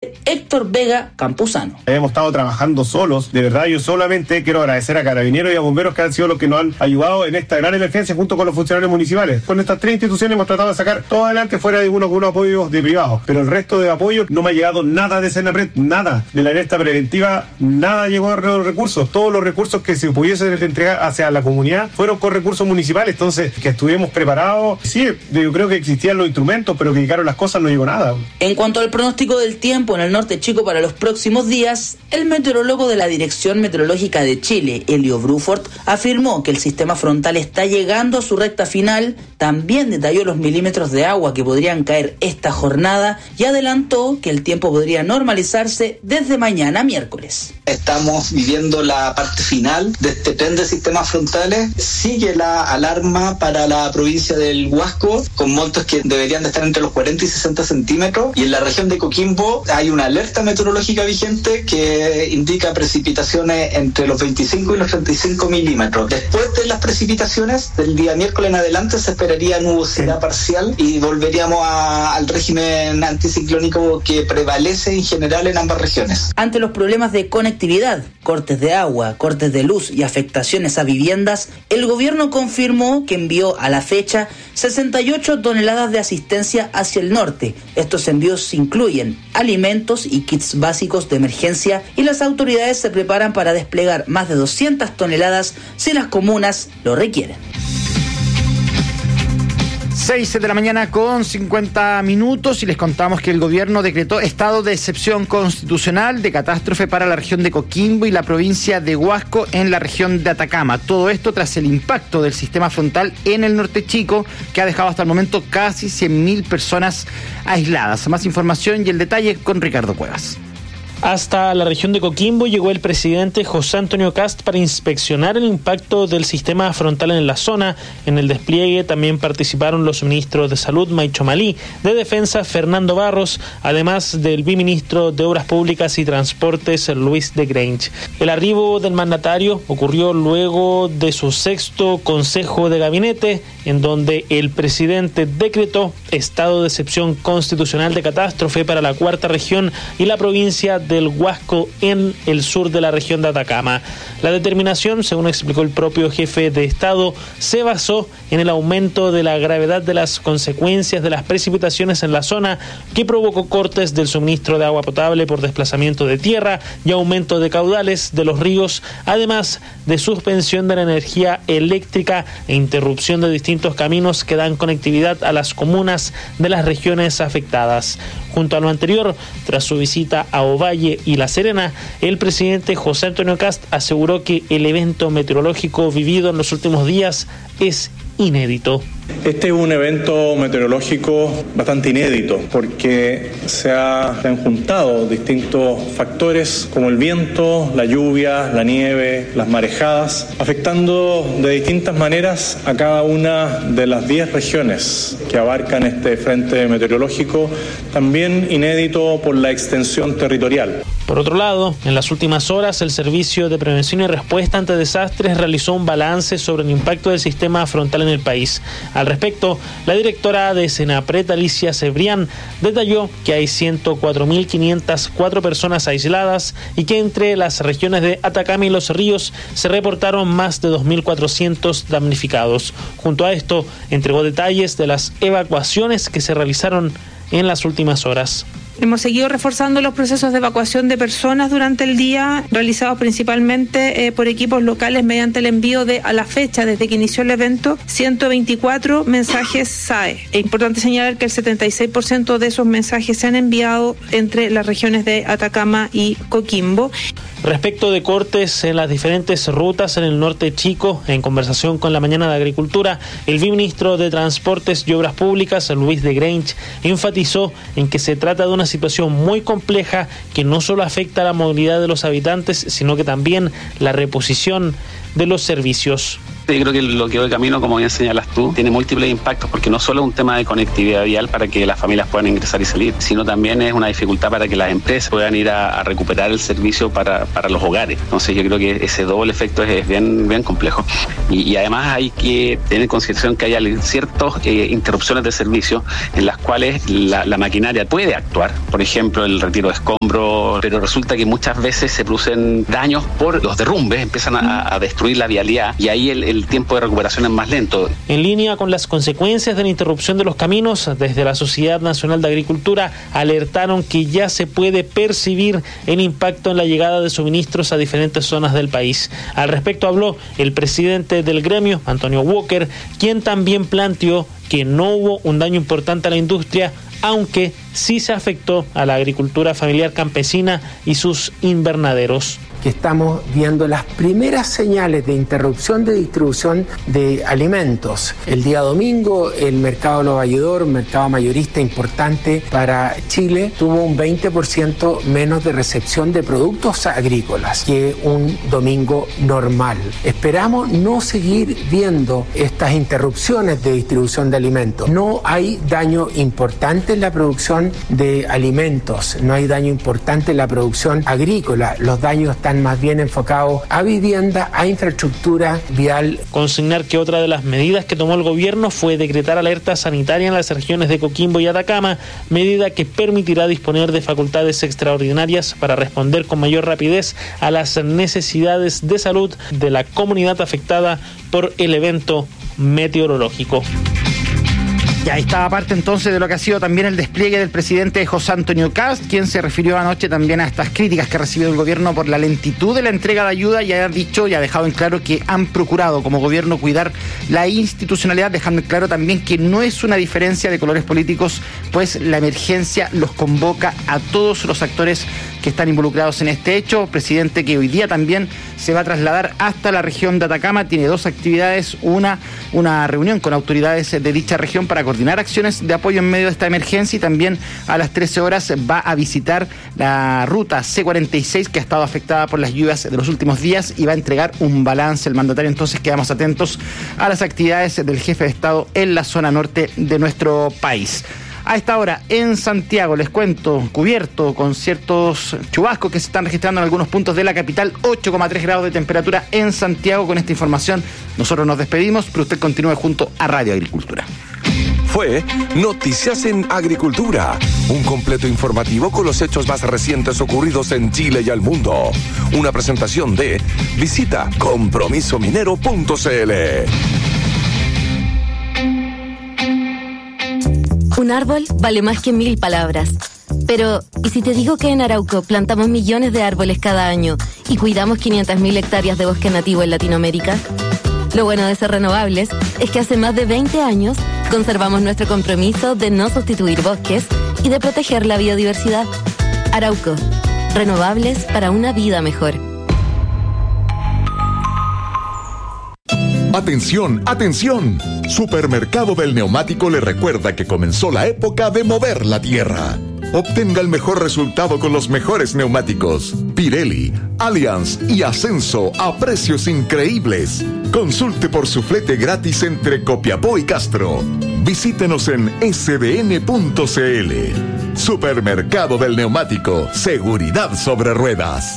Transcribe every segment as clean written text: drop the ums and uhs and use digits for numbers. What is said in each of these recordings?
dice Héctor Vega Campuzano. Hemos estado trabajando solos, de verdad. Yo solamente quiero agradecer a Carabineros y a Bomberos, que han sido los que nos han ayudado en esta gran emergencia junto con los funcionarios municipales. Con estas 3 instituciones hemos tratado de sacar todo adelante, fuera de algunos apoyos de privados, pero el resto de apoyo no me ha llegado nada de Senapred, nada de la alerta preventiva, nada llegó a los recursos. Todos los recursos que se pudiesen entregar hacia la comunidad fueron con recursos municipales. Entonces, que estuvimos preparados, sí, yo creo que existían los instrumentos, pero que llegaron las cosas, no llegó nada. En cuanto al pronóstico del tiempo en el norte chico para los próximos días, el meteorólogo de la Dirección Meteorológica de Chile, Elio Bruford, afirmó que el sistema frontal está llegando a su recta final. También detalló los milímetros de agua que podrían caer esta jornada y adelantó que el tiempo podría normalizarse desde mañana miércoles. Estamos viviendo la parte final de este tren de sistemas frontales. Sigue la alarma para la provincia del Huasco, con montos que deberían de estar entre los 40 y 60 centímetros. Y en la región de Coquimbo hay una alerta meteorológica vigente que indica precipitaciones entre los 25 y los 35 milímetros. Después de las precipitaciones, del día miércoles en adelante, se esperaría nubosidad parcial y volveríamos al régimen anticiclónico que prevalece en general en ambas regiones. Ante los problemas de conectividad, cortes de agua, cortes de luz y afectaciones a viviendas, el gobierno confirmó que envió a la fecha 68 toneladas de asistencia hacia el norte. Estos envíos incluyen alimentos y kits básicos de emergencia y las autoridades se preparan para desplegar más de 200 toneladas si las comunas lo requieren. 6 de la mañana con 50 minutos y les contamos que el gobierno decretó estado de excepción constitucional de catástrofe para la región de Coquimbo y la provincia de Huasco en la región de Atacama. Todo esto tras el impacto del sistema frontal en el norte chico, que ha dejado hasta el momento casi 100.000 personas aisladas. Más información y el detalle con Ricardo Cuevas. Hasta la región de Coquimbo llegó el presidente José Antonio Kast para inspeccionar el impacto del sistema frontal en la zona. En el despliegue también participaron los ministros de Salud, Maicho Malí, de Defensa, Fernando Barros, además del viceministro de Obras Públicas y Transportes, Luis de Grange. El arribo del mandatario ocurrió luego de su 6º Consejo de Gabinete, en donde el presidente decretó estado de excepción constitucional de catástrofe para la 4ª región y la provincia del Huasco en el sur de la región de Atacama. La determinación, según explicó el propio jefe de Estado, se basó en el aumento de la gravedad de las consecuencias de las precipitaciones en la zona, que provocó cortes del suministro de agua potable por desplazamiento de tierra y aumento de caudales de los ríos, además de suspensión de la energía eléctrica e interrupción de distintos caminos que dan conectividad a las comunas de las regiones afectadas. Junto a lo anterior, tras su visita a Ovalle y La Serena, el presidente José Antonio Kast aseguró que el evento meteorológico vivido en los últimos días es inédito. Este es un evento meteorológico bastante inédito porque se han juntado distintos factores como el viento, la lluvia, la nieve, las marejadas, afectando de distintas maneras a cada una de las 10 regiones que abarcan este frente meteorológico, también inédito por la extensión territorial. Por otro lado, en las últimas horas, el Servicio de Prevención y Respuesta ante Desastres realizó un balance sobre el impacto del sistema frontal en el país. Al respecto, la directora de Senapred, Alicia Cebrián, detalló que hay 104.504 personas aisladas y que entre las regiones de Atacama y Los Ríos se reportaron más de 2.400 damnificados. Junto a esto, entregó detalles de las evacuaciones que se realizaron en las últimas horas. Hemos seguido reforzando los procesos de evacuación de personas durante el día, realizados principalmente por equipos locales mediante el envío de, a la fecha, desde que inició el evento, 124 mensajes SAE. Es importante señalar que el 76% de esos mensajes se han enviado entre las regiones de Atacama y Coquimbo. Respecto de cortes en las diferentes rutas en el norte chico, en conversación con La Mañana de Agricultura, el viceministro de Transportes y Obras Públicas, Luis de Grange, enfatizó en que se trata de una situación muy compleja que no solo afecta a la movilidad de los habitantes, sino que también la reposición de los servicios. Yo creo que lo que hoy camino, como bien señalas tú, tiene múltiples impactos, porque no solo es un tema de conectividad vial para que las familias puedan ingresar y salir, sino también es una dificultad para que las empresas puedan ir a recuperar el servicio para los hogares. Entonces yo creo que ese doble efecto es bien complejo. Y además hay que tener en consideración que hay ciertas interrupciones de servicio en las cuales la maquinaria puede actuar, por ejemplo el retiro de escombros, pero resulta que muchas veces se producen daños por los derrumbes, empiezan a destruir la vialidad y ahí el tiempo de recuperación es más lento. En línea con las consecuencias de la interrupción de los caminos, desde la Sociedad Nacional de Agricultura alertaron que ya se puede percibir el impacto en la llegada de suministros a diferentes zonas del país. Al respecto habló el presidente del gremio, Antonio Walker, quien también planteó que no hubo un daño importante a la industria, aunque sí se afectó a la agricultura familiar campesina y sus invernaderos. Que estamos viendo las primeras señales de interrupción de distribución de alimentos. El día domingo, el mercado Lo Valledor, un mercado mayorista importante para Chile, tuvo un 20% menos de recepción de productos agrícolas que un domingo normal. Esperamos no seguir viendo estas interrupciones de distribución de alimentos. No hay daño importante en la producción de alimentos, no hay daño importante en la producción agrícola. Los daños están más bien enfocados a vivienda, a infraestructura vial. Consignar que otra de las medidas que tomó el gobierno fue decretar alerta sanitaria en las regiones de Coquimbo y Atacama, medida que permitirá disponer de facultades extraordinarias para responder con mayor rapidez a las necesidades de salud de la comunidad afectada por el evento meteorológico. Ya estaba parte entonces de lo que ha sido también el despliegue del presidente José Antonio Kast, quien se refirió anoche también a estas críticas que ha recibido el gobierno por la lentitud de la entrega de ayuda y ha dicho y ha dejado en claro que han procurado como gobierno cuidar la institucionalidad, dejando en claro también que no es una diferencia de colores políticos, pues la emergencia los convoca a todos los actores que están involucrados en este hecho. Presidente que hoy día también se va a trasladar hasta la región de Atacama, tiene dos actividades, una reunión con autoridades de dicha región para coordinar acciones de apoyo en medio de esta emergencia y también a las 13 horas va a visitar la ruta C46 que ha estado afectada por las lluvias de los últimos días y va a entregar un balance el mandatario. Entonces quedamos atentos a las actividades del jefe de Estado en la zona norte de nuestro país. A esta hora en Santiago, les cuento, cubierto con ciertos chubascos que se están registrando en algunos puntos de la capital, 8,3 grados de temperatura en Santiago. Con esta información nosotros nos despedimos, pero usted continúe junto a Radio Agricultura. Fue Noticias en Agricultura, un completo informativo con los hechos más recientes ocurridos en Chile y al mundo. Una presentación de visita compromisominero.cl. Un árbol vale más que 1000 palabras. Pero, ¿y si te digo que en Arauco plantamos millones de árboles cada año y cuidamos 500.000 hectáreas de bosque nativo en Latinoamérica? Lo bueno de ser renovables es que hace más de 20 años conservamos nuestro compromiso de no sustituir bosques y de proteger la biodiversidad. Arauco, renovables para una vida mejor. ¡Atención, atención! Supermercado del Neumático le recuerda que comenzó la época de mover la tierra. Obtenga el mejor resultado con los mejores neumáticos. Pirelli, Allianz y Ascenso a precios increíbles. Consulte por su flete gratis entre Copiapó y Castro. Visítenos en sbn.cl. Supermercado del Neumático. Seguridad sobre ruedas.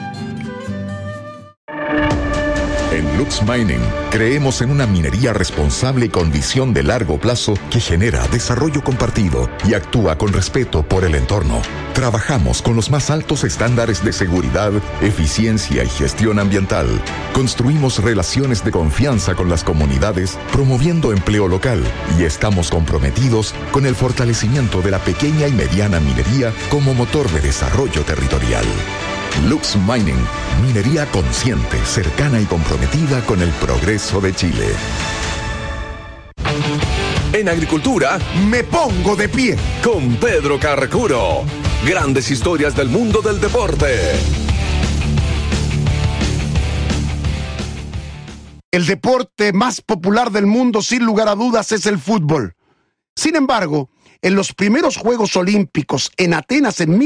En Lux Mining creemos en una minería responsable con visión de largo plazo que genera desarrollo compartido y actúa con respeto por el entorno. Trabajamos con los más altos estándares de seguridad, eficiencia y gestión ambiental. Construimos relaciones de confianza con las comunidades, promoviendo empleo local y estamos comprometidos con el fortalecimiento de la pequeña y mediana minería como motor de desarrollo territorial. Lux Mining, minería consciente, cercana y comprometida con el progreso de Chile. En Agricultura, me pongo de pie con Pedro Carcuro. Grandes historias del mundo del deporte. El deporte más popular del mundo, sin lugar a dudas, es el fútbol. Sin embargo, en los primeros Juegos Olímpicos en Atenas en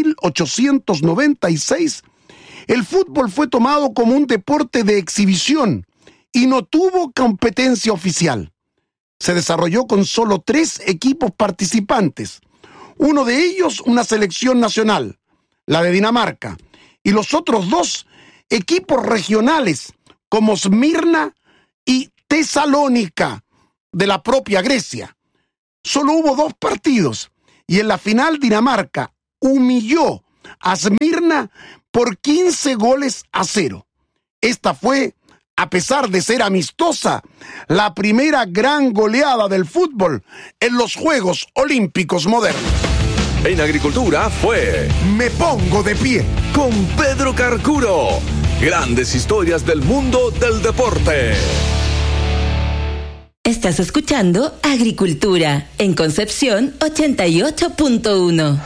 1896, el fútbol fue tomado como un deporte de exhibición y no tuvo competencia oficial. Se desarrolló con solo 3 equipos participantes. Uno de ellos, una selección nacional, la de Dinamarca, y los otros 2 equipos regionales, como Smirna y Tesalónica, de la propia Grecia. Solo hubo 2 partidos, y en la final Dinamarca humilló a Smirna por 15-0. Esta fue, a pesar de ser amistosa, la primera gran goleada del fútbol en los Juegos Olímpicos modernos. En Agricultura fue Me Pongo de Pie con Pedro Carcuro. Grandes historias del mundo del deporte. Estás escuchando Agricultura en Concepción 88.1.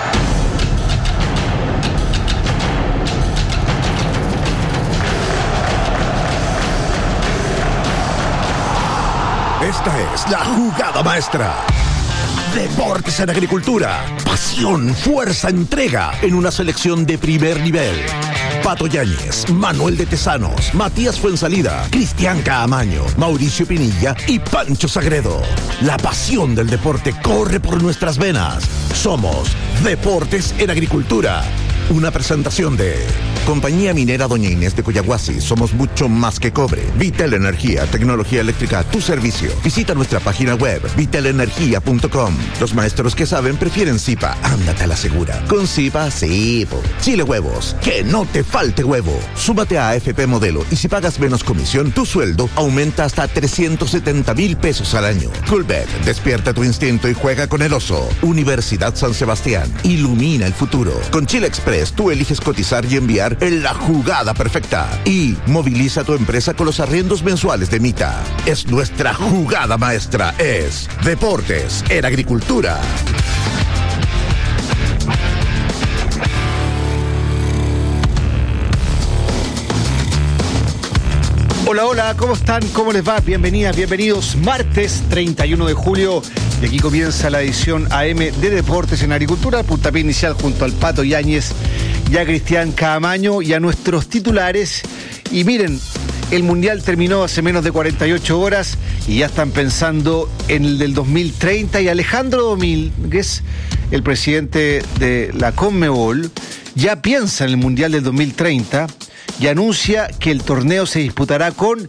Esta es la jugada maestra. Deportes en Agricultura. Pasión, fuerza, entrega en una selección de primer nivel. Pato Yáñez, Manuel de Tesanos, Matías Fuensalida, Cristian Caamaño, Mauricio Pinilla y Pancho Sagredo. La pasión del deporte corre por nuestras venas. Somos Deportes en Agricultura. Una presentación de Compañía Minera Doña Inés de Coyahuasi. Somos mucho más que cobre. Vital Energía, tecnología eléctrica a tu servicio. Visita nuestra página web vitalenergia.com. Los maestros que saben prefieren Zipa. Ándate a la segura. Con Zipa, sí. Chile Huevos. Que no te falte huevo. Súmate a AFP Modelo y si pagas menos comisión, tu sueldo aumenta hasta 370,000 pesos al año. Coolbet. Despierta tu instinto y juega con el oso. Universidad San Sebastián. Ilumina el futuro. Con Chile Express tú eliges cotizar y enviar en la jugada perfecta. Y moviliza tu empresa con los arriendos mensuales de Mita. Es nuestra jugada maestra. Es Deportes en Agricultura. Hola, hola, ¿cómo están? ¿Cómo les va? Bienvenidas, bienvenidos. Martes 31 de julio y aquí comienza la edición AM de Deportes en Agricultura, puntapié inicial junto al Pato Yáñez y a Cristian Caamaño y a nuestros titulares. Y miren, el Mundial terminó hace menos de 48 horas y ya están pensando en el del 2030 y Alejandro Domínguez, el presidente de la Conmebol, ya piensa en el Mundial del 2030 y anuncia que el torneo se disputará con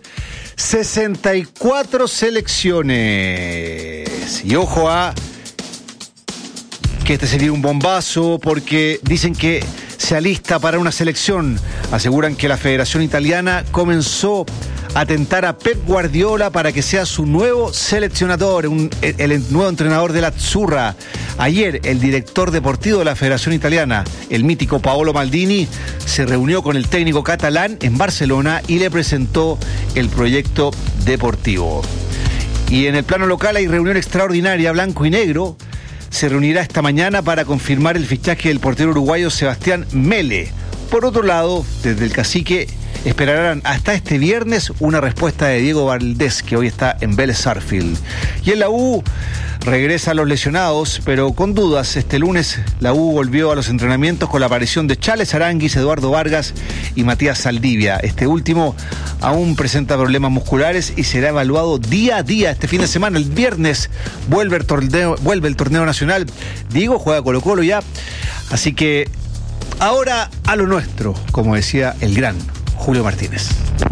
64 selecciones. Y ojo a que este sería un bombazo porque dicen que se alista para una selección. Aseguran que la Federación Italiana comenzó a tentar a Pep Guardiola para que sea su nuevo seleccionador, el nuevo entrenador de la Azzurra. Ayer, el director deportivo de la Federación Italiana, el mítico Paolo Maldini, se reunió con el técnico catalán en Barcelona y le presentó el proyecto deportivo. Y en el plano local hay reunión extraordinaria, blanco y negro. Se reunirá esta mañana para confirmar el fichaje del portero uruguayo Sebastián Mele. Por otro lado, desde el Cacique esperarán hasta este viernes una respuesta de Diego Valdés, que hoy está en Vélez Sarsfield. Y en la U regresa a los lesionados, pero con dudas. Este lunes la U volvió a los entrenamientos con la aparición de Charles Aranguis, Eduardo Vargas y Matías Saldivia. Este último aún presenta problemas musculares y será evaluado día a día este fin de semana. El viernes vuelve el torneo nacional. Diego juega Colo-Colo ya, así que ahora a lo nuestro, como decía el gran Julio Martínez.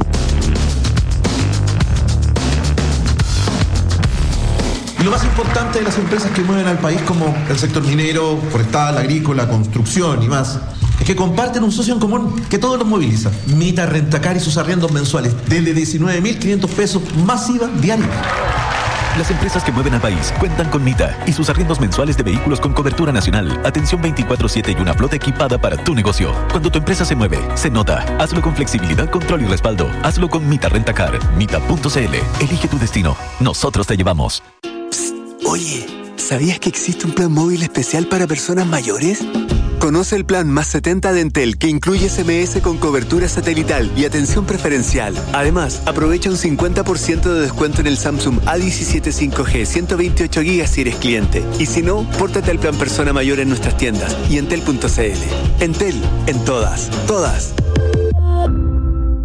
Y lo más importante de las empresas que mueven al país, como el sector minero, forestal, agrícola, construcción y más, es que comparten un socio en común que todos los moviliza. Mita Rentacar y sus arriendos mensuales desde 19.500 pesos más IVA diario. Las empresas que mueven al país cuentan con Mita y sus arriendos mensuales de vehículos con cobertura nacional, atención 24/7 y una flota equipada para tu negocio. Cuando tu empresa se mueve, se nota. Hazlo con flexibilidad, control y respaldo. Hazlo con Mita Rentacar. Mita.cl. Elige tu destino. Nosotros te llevamos. Psst, oye, ¿sabías que existe un plan móvil especial para personas mayores? Conoce el plan Más 70 de Entel, que incluye SMS con cobertura satelital y atención preferencial. Además, aprovecha un 50% de descuento en el Samsung A17 5G 128 GB si eres cliente. Y si no, pórtate al plan Persona Mayor en nuestras tiendas y entel.cl. Entel, en todas.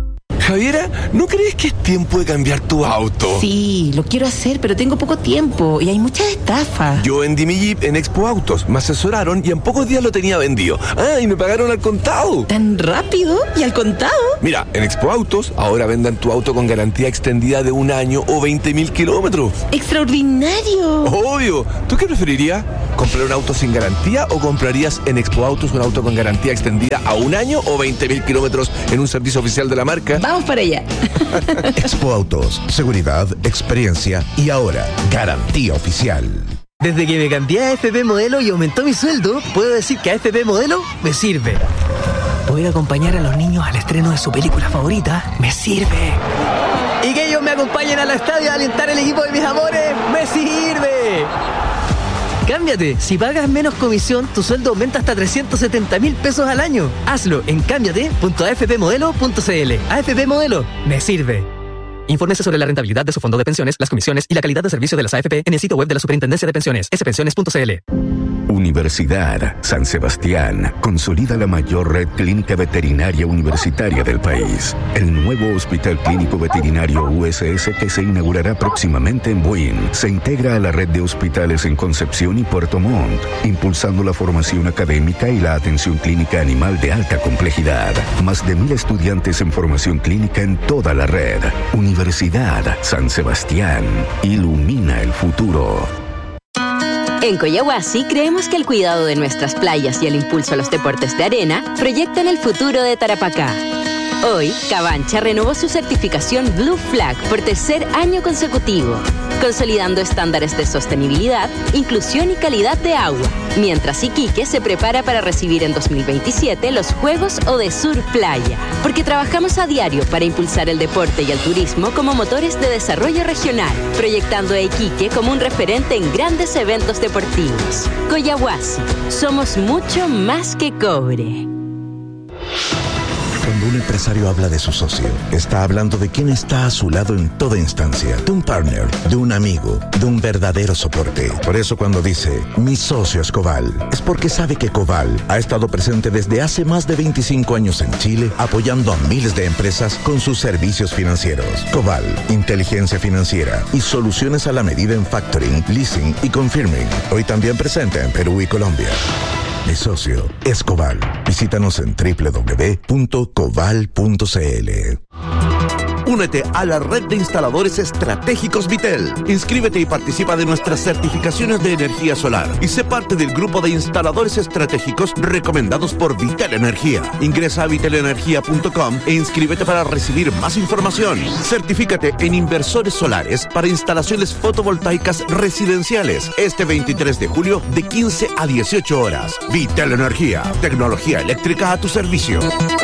Javiera, ¿no crees que es tiempo de cambiar tu auto? Sí, lo quiero hacer, pero tengo poco tiempo y hay muchas estafas. Yo vendí mi Jeep en Expo Autos, me asesoraron y en pocos días lo tenía vendido. Y me pagaron al contado. ¿Tan rápido? ¿Y al contado? Mira, en Expo Autos ahora vendan tu auto con garantía extendida de 1 año o 20.000 kilómetros. ¡Extraordinario! Obvio. ¿Tú qué preferirías? ¿Comprar un auto sin garantía o comprarías en Expo Autos un auto con garantía extendida a 1 año o 20.000 kilómetros en un servicio oficial de la marca? Vamos para allá. Expo Autos, seguridad, experiencia y ahora, garantía oficial. Desde que me cambié a AFP Modelo y aumentó mi sueldo, puedo decir que AFP Modelo me sirve. Poder acompañar a los niños al estreno de su película favorita me sirve. Y que ellos me acompañen al estadio a alentar el equipo de mis amores me sirve. Cámbiate. Si pagas menos comisión, tu sueldo aumenta hasta 370.000 pesos al año. Hazlo en cámbiate.afpmodelo.cl. AFP Modelo me sirve. Infórmese sobre la rentabilidad de su fondo de pensiones, las comisiones y la calidad de servicio de las AFP en el sitio web de la Superintendencia de Pensiones, spensiones.cl. Universidad San Sebastián consolida la mayor red clínica veterinaria universitaria del país. El nuevo Hospital Clínico Veterinario USS, que se inaugurará próximamente en Buin, se integra a la red de hospitales en Concepción y Puerto Montt, impulsando la formación académica y la atención clínica animal de alta complejidad. Más de 1.000 estudiantes en formación clínica en toda la red. Universidad San Sebastián. Ilumina el futuro. En Coyahuasi creemos que el cuidado de nuestras playas y el impulso a los deportes de arena proyectan el futuro de Tarapacá. Hoy, Cabancha renovó su certificación Blue Flag por 3er año consecutivo, consolidando estándares de sostenibilidad, inclusión y calidad de agua, mientras Iquique se prepara para recibir en 2027 los Juegos Odesur Playa, porque trabajamos a diario para impulsar el deporte y el turismo como motores de desarrollo regional, proyectando a Iquique como un referente en grandes eventos deportivos. Coyahuasi, somos mucho más que cobre. Cuando un empresario habla de su socio, está hablando de quien está a su lado en toda instancia, de un partner, de un amigo, de un verdadero soporte. Por eso cuando dice, mi socio es Coval, es porque sabe que Coval ha estado presente desde hace más de 25 años en Chile, apoyando a miles de empresas con sus servicios financieros. Coval, inteligencia financiera y soluciones a la medida en factoring, leasing y confirming. Hoy también presente en Perú y Colombia. Mi socio es Coval. Visítanos en www.coval.cl. Únete a la red de instaladores estratégicos Vitel. Inscríbete y participa de nuestras certificaciones de energía solar y sé parte del grupo de instaladores estratégicos recomendados por Vitel Energía. Ingresa a vitelenergia.com e inscríbete para recibir más información. Certifícate en inversores solares para instalaciones fotovoltaicas residenciales este 23 de julio de 15 a 18 horas. Vitel Energía, tecnología eléctrica a tu servicio.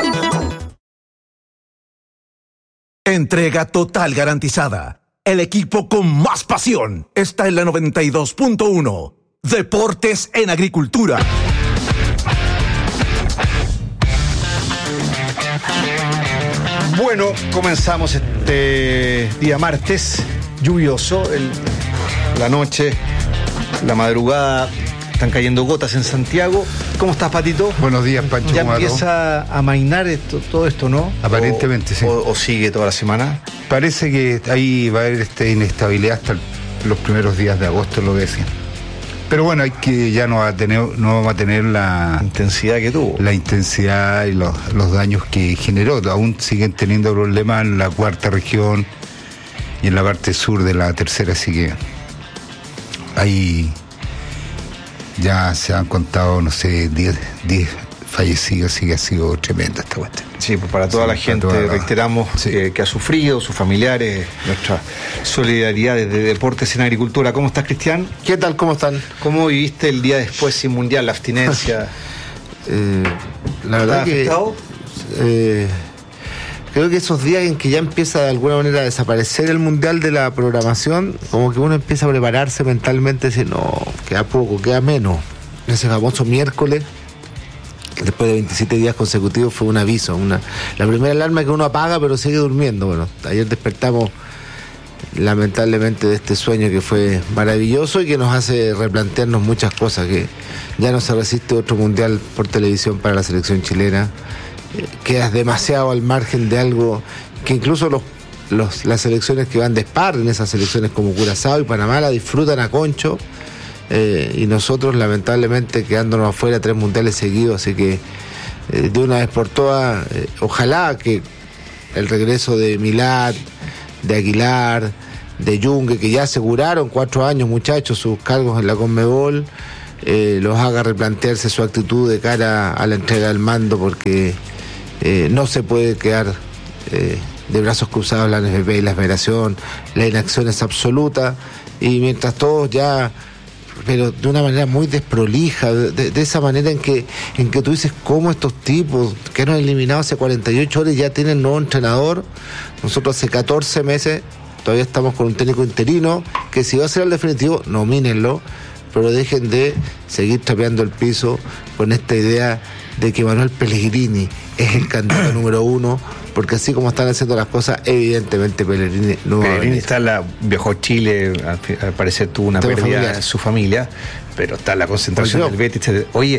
Entrega total garantizada. El equipo con más pasión está en la 92.1. Deportes en Agricultura. Bueno, comenzamos este día martes, lluvioso, la noche, la madrugada. Están cayendo gotas en Santiago. ¿Cómo estás, Patito? Buenos días, Pancho. Ya empieza a amainar todo esto, ¿no? Aparentemente, sí. ¿O sigue toda la semana? Parece que ahí va a haber inestabilidad hasta los primeros días de agosto, lo que decían. Pero bueno, ya no vamos a tener la intensidad que tuvo. La intensidad y los daños que generó. Aún siguen teniendo problemas en la cuarta región y en la parte sur de la tercera, así que ahí ya se han contado, no sé, 10 fallecidos, así que ha sido tremenda esta cuestión. Sí, pues para toda la gente, reiteramos que ha sufrido, sus familiares, nuestra solidaridad desde Deportes en Agricultura. ¿Cómo estás, Cristian? ¿Qué tal? ¿Cómo están? ¿Cómo viviste el día después sin mundial, la abstinencia? La verdad que afectado? Creo que esos días en que ya empieza de alguna manera a desaparecer el mundial de la programación, como que uno empieza a prepararse mentalmente, dice, no, queda poco, queda menos. Ese famoso miércoles, después de 27 días consecutivos, fue un aviso, la primera alarma que uno apaga pero sigue durmiendo. Bueno, ayer despertamos lamentablemente de este sueño que fue maravilloso y que nos hace replantearnos muchas cosas, que ya no se resiste otro mundial por televisión para la selección chilena. Quedas demasiado al margen de algo que incluso las selecciones que van de sparring, esas selecciones como Curazao y Panamá, la disfrutan a concho, y nosotros lamentablemente quedándonos afuera 3 mundiales seguidos, así que de una vez por todas, ojalá que el regreso de Milad, de Aguilar, de Yungue, que ya aseguraron 4 años, muchachos, sus cargos en la Conmebol, los haga replantearse su actitud de cara a la entrega del mando, porque no se puede quedar de brazos cruzados la NFP y la Federación. La inacción es absoluta, y mientras todos ya, pero de una manera muy desprolija, de esa manera en que tú dices, cómo estos tipos que han eliminado hace 48 horas ya tienen nuevo entrenador. Nosotros hace 14 meses todavía estamos con un técnico interino, que si va a ser el definitivo, nomínenlo, pero dejen de seguir trapeando el piso con esta idea de que Manuel Pellegrini es el candidato número 1, porque así como están haciendo las cosas, evidentemente Pellegrini no va a venir. Viajó a Chile, al parecer tuvo una pérdida familiar en su familia, pero está la concentración del Betis. Oye,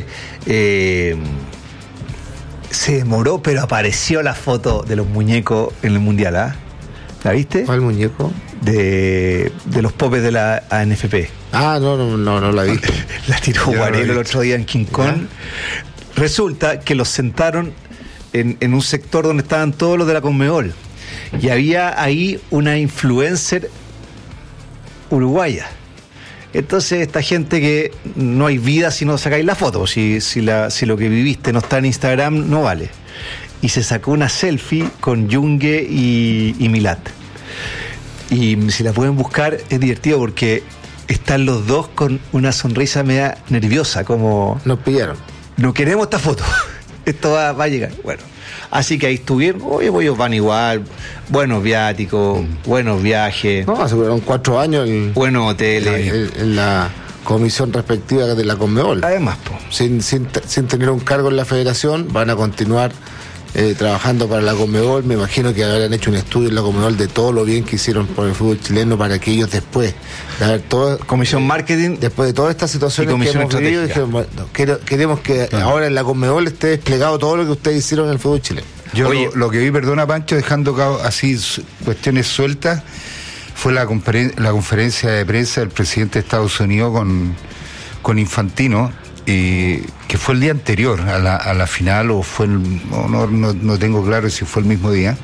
se demoró, pero apareció la foto de los muñecos en el Mundial, ¿ah? ¿La viste? ¿Cuál muñeco? De los popes de la ANFP. Ah, no la vi. La tiró Guarelo el otro día en King Kong. Resulta que los sentaron en un sector donde estaban todos los de la Conmebol, y había ahí una influencer uruguaya. Entonces esta gente que no hay vida si no sacáis la foto, si lo que viviste no está en Instagram, no vale. Y se sacó una selfie con Yungue y Milad, y si la pueden buscar es divertido porque están los dos con una sonrisa media nerviosa, como nos pillaron, no queremos esta foto, esto va a llegar. Bueno, así que ahí estuvieron. Oye, ellos van igual, buenos viáticos, buenos viajes. No, aseguraron 4 años buenos hoteles en la comisión respectiva de la Conmebol. Además, sin tener un cargo en la federación, van a continuar trabajando para la Conmebol. Me imagino que habrán hecho un estudio en la Conmebol de todo lo bien que hicieron por el fútbol chileno, para que ellos después de haber todo comisión marketing, después de todas estas situaciones que hemos vivido, dijeron, bueno, queremos que ahora en la Conmebol esté desplegado todo lo que ustedes hicieron en el fútbol chileno. Yo lo que vi, perdona Pancho, dejando así cuestiones sueltas, fue la conferencia de prensa del presidente de Estados Unidos con Infantino, que fue el día anterior a la final, o fue no tengo claro si fue el mismo día,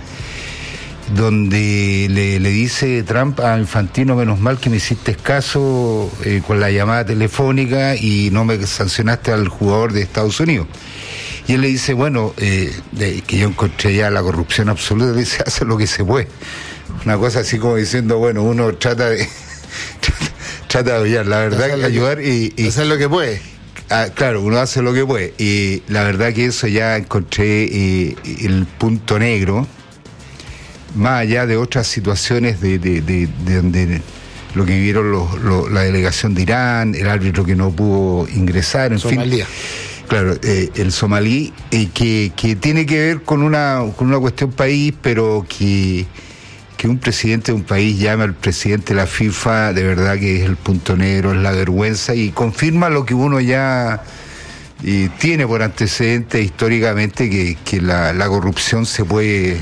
donde le dice Trump a Infantino: menos mal que me hiciste caso con la llamada telefónica y no me sancionaste al jugador de Estados Unidos. Y él le dice, bueno, que yo encontré ya la corrupción absoluta, le dice, hace lo que se puede. Una cosa así como diciendo, bueno, uno trata de apoyar, la verdad, que ayudar y hacer lo que puede. Claro, uno hace lo que puede, y la verdad que eso ya encontré el punto negro, más allá de otras situaciones de donde lo que vivieron la delegación de Irán, el árbitro que no pudo ingresar, en Somalia. fin. Claro, el somalí, que tiene que ver con una cuestión país, pero que un presidente de un país llame al presidente de la FIFA, de verdad que es el punto negro, es la vergüenza, y confirma lo que uno ya tiene por antecedente históricamente, que la corrupción se puede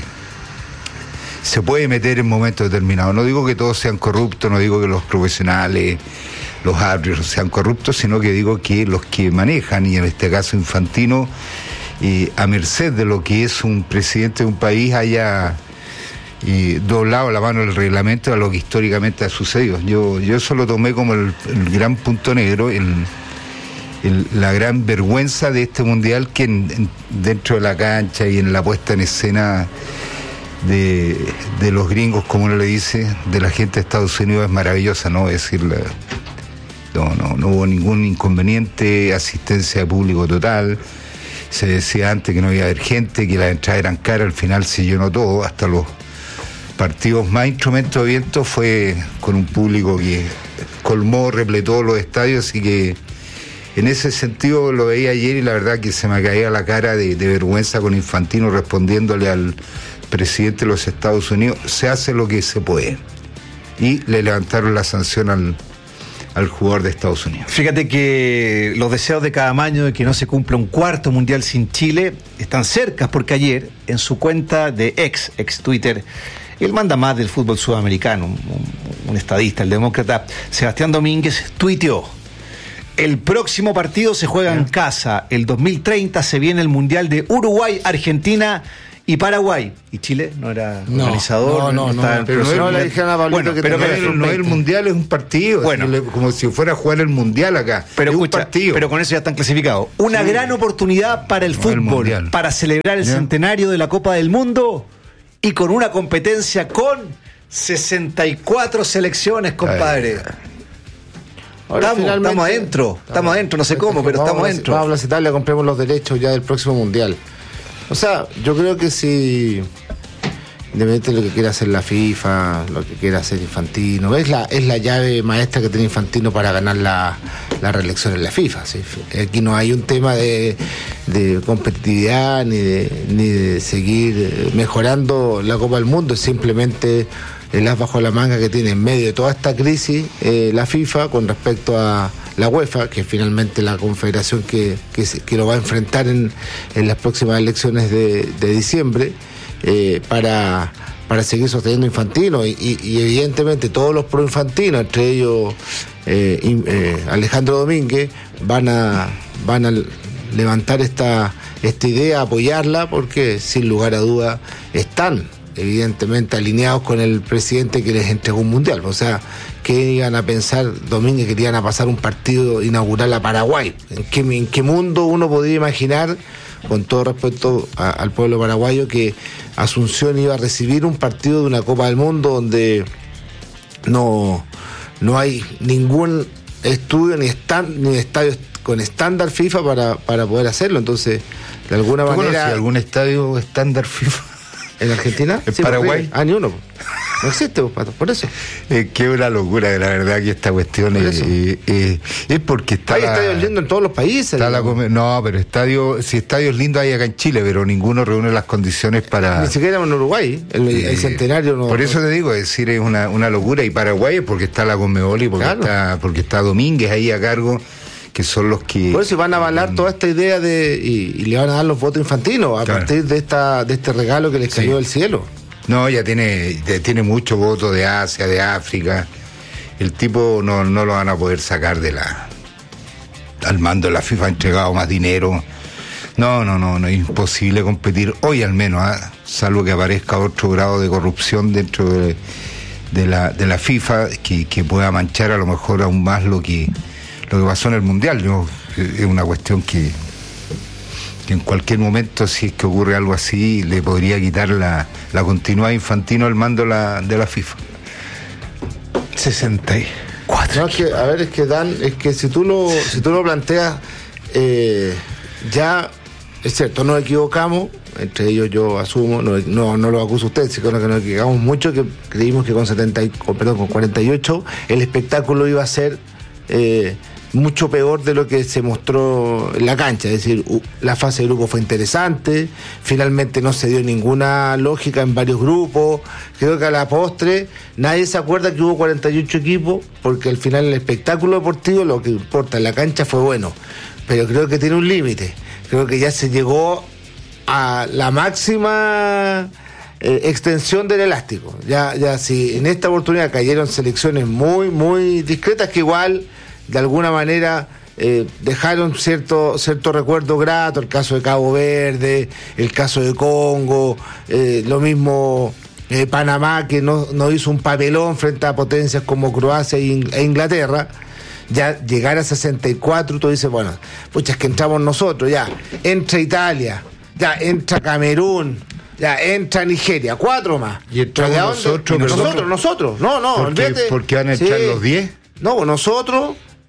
meter en momentos determinados. No digo que todos sean corruptos, no digo que los profesionales, los árbitros sean corruptos, sino que digo que los que manejan, y en este caso Infantino, a merced de lo que es un presidente de un país, haya doblado la mano del reglamento a lo que históricamente ha sucedido. Yo eso lo tomé como el gran punto negro, la gran vergüenza de este mundial, que dentro de la cancha y en la puesta en escena de los gringos, como uno le dice, de la gente de Estados Unidos, es maravillosa, ¿no? Es decir, no hubo ningún inconveniente, asistencia de público total. Se decía antes que no iba a haber gente, que las entradas eran caras, al final se llenó todo, hasta los partidos más instrumentos de viento fue con un público que colmó, repletó los estadios, así que en ese sentido lo veía ayer y la verdad que se me caía la cara de vergüenza con Infantino respondiéndole al presidente de los Estados Unidos: se hace lo que se puede. Y le levantaron la sanción al jugador de Estados Unidos. Fíjate que los deseos de cada año de que no se cumpla un cuarto mundial sin Chile están cerca, porque ayer en su cuenta de ex Twitter, el mandamás del fútbol sudamericano, un estadista, el demócrata Sebastián Domínguez, tuiteó: el próximo partido se juega en casa, el 2030 se viene el mundial de Uruguay, Argentina y Paraguay. Y Chile no era organizador. Pero no le dijeron a Pablito que pero no es el mundial, es un partido. Bueno, como si fuera a jugar el mundial acá. Pero es escucha, un partido. Pero con eso ya están clasificados. Una gran oportunidad para el fútbol, para celebrar el centenario de la Copa del Mundo, y con una competencia con 64 selecciones, compadre. Estamos adentro, no sé cómo, pero estamos adentro. Vamos a Plaza Italia, compremos los derechos ya del próximo mundial. O sea, yo creo que si, independientemente de lo que quiera hacer la FIFA, lo que quiera hacer Infantino, es la llave maestra que tiene Infantino para ganar la reelección en la FIFA. ¿Sí? Aquí no hay un tema de competitividad ni de seguir mejorando la Copa del Mundo, es simplemente el as bajo la manga que tiene en medio de toda esta crisis la FIFA con respecto a la UEFA, que es finalmente la confederación que lo va a enfrentar en las próximas elecciones de diciembre, para seguir sosteniendo Infantino y evidentemente todos los pro Infantino, entre ellos Alejandro Domínguez, van a levantar esta idea, apoyarla, porque sin lugar a duda están evidentemente alineados con el presidente que les entregó un mundial. O sea, ¿qué iban a pensar Domínguez que iban a pasar un partido inaugural a Paraguay? ¿En qué mundo uno podría imaginar, con todo respeto al pueblo paraguayo, que Asunción iba a recibir un partido de una Copa del Mundo donde no hay ningún estudio ni estadio con estándar FIFA para poder hacerlo? Entonces, de alguna manera... ¿Algún estadio estándar FIFA? ¿En Argentina? ¿En Paraguay? Ni uno. No existe, por eso. Qué una locura, la verdad, que esta cuestión es porque está... Hay estadios lindos en todos los países. Pero estadios lindos hay acá en Chile, pero ninguno reúne las condiciones para... Ni siquiera en Uruguay, el centenario no... Por eso te digo, es una locura. Y Paraguay es porque está la Conmebol y porque está Domínguez ahí a cargo, que son los que... Por eso van a avalar toda esta idea y le van a dar los votos infantinos a partir de este regalo que les cayó del cielo. No, ya tiene mucho voto de Asia, de África. El tipo no lo van a poder sacar al mando de la FIFA. Ha entregado más dinero. No, es imposible competir hoy, al menos, salvo que aparezca otro grado de corrupción dentro de la FIFA que pueda manchar a lo mejor aún más lo que pasó en el Mundial. Es una cuestión que en cualquier momento, si es que ocurre algo así, le podría quitar la continuidad a Infantino al mando de la FIFA. 64. No, es que si tú lo planteas, ya es cierto, nos equivocamos, entre ellos yo asumo, no lo acuso a usted, sino que nos equivocamos mucho, que creímos que con 48 el espectáculo iba a ser mucho peor de lo que se mostró en la cancha. Es decir, la fase de grupo fue interesante, finalmente no se dio ninguna lógica en varios grupos. Creo que a la postre nadie se acuerda que hubo 48 equipos, porque al final el espectáculo deportivo, lo que importa en la cancha, fue bueno, pero creo que tiene un límite. Creo que ya se llegó a la máxima extensión del elástico. Ya si en esta oportunidad cayeron selecciones muy, muy discretas, que igual de alguna manera dejaron cierto recuerdo grato, el caso de Cabo Verde, el caso de Congo, lo mismo Panamá, que no hizo un papelón frente a potencias como Croacia e Inglaterra. Ya llegar a 64, tú dices, bueno, pucha, es que entramos nosotros, ya entra Italia, ya entra Camerún, ya entra Nigeria, 4 más. Y entramos nosotros. No, ¿Por qué van a entrar los 10? No, nosotros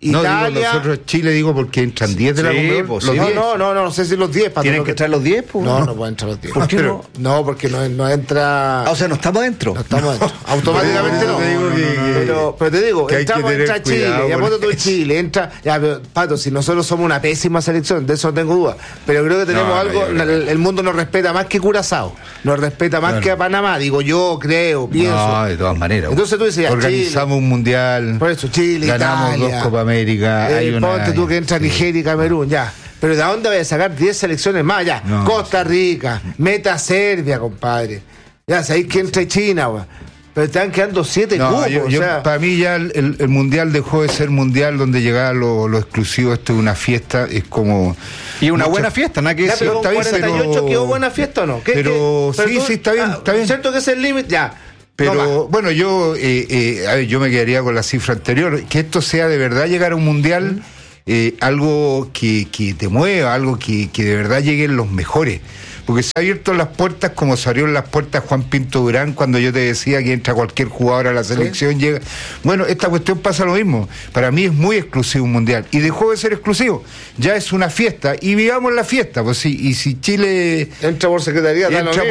Italia. No, digo nosotros Chile, digo porque entran 10 de la Conmebol. Pues, Los 10. No sé si los 10. ¿Tienen que entrar los 10? Pues, no pueden entrar los 10. ¿Por qué no? No, porque no entra... O sea, no estamos adentro. No estamos adentro. Automáticamente no. Pero te digo, entra Chile, ya ponte tú Chile, entra... Ya, pero, Pato, si nosotros somos una pésima selección, de eso no tengo duda. Pero creo que tenemos algo, el mundo nos respeta más que Curazao, nos respeta más que a Panamá, digo yo, creo, pienso. No, de todas maneras. Entonces tú dices, organizamos Chile, un mundial, por eso Chile, ganamos Italia, 2 Copa América. ponte tú que entra Nigeria y Camerún, ya. Pero ¿de dónde voy a sacar 10 selecciones más? Ya, no. Costa Rica, meta Serbia, compadre. Ya, sabéis que entra China, güey. Pero están quedando 7 cupos. Para mí ya el mundial dejó de ser mundial donde llegaba lo exclusivo. Esto es una fiesta, es como... Y una buena fiesta, nada que decir. Pero con 48 quedó buena fiesta o no. Pero sí, está bien. ¿Cierto que es el límite? Ya. Pero bueno, yo me quedaría con la cifra anterior, que esto sea de verdad llegar a un mundial, algo que te mueva, algo que de verdad lleguen los mejores. Porque se han abierto las puertas como se abrieron las puertas Juan Pinto Durán cuando yo te decía que entra cualquier jugador a la selección, llega. Bueno, esta cuestión pasa lo mismo. Para mí es muy exclusivo un mundial. Y dejó de ser exclusivo. Ya es una fiesta. Y vivamos la fiesta. Pues sí, y si Chile entra por secretaría,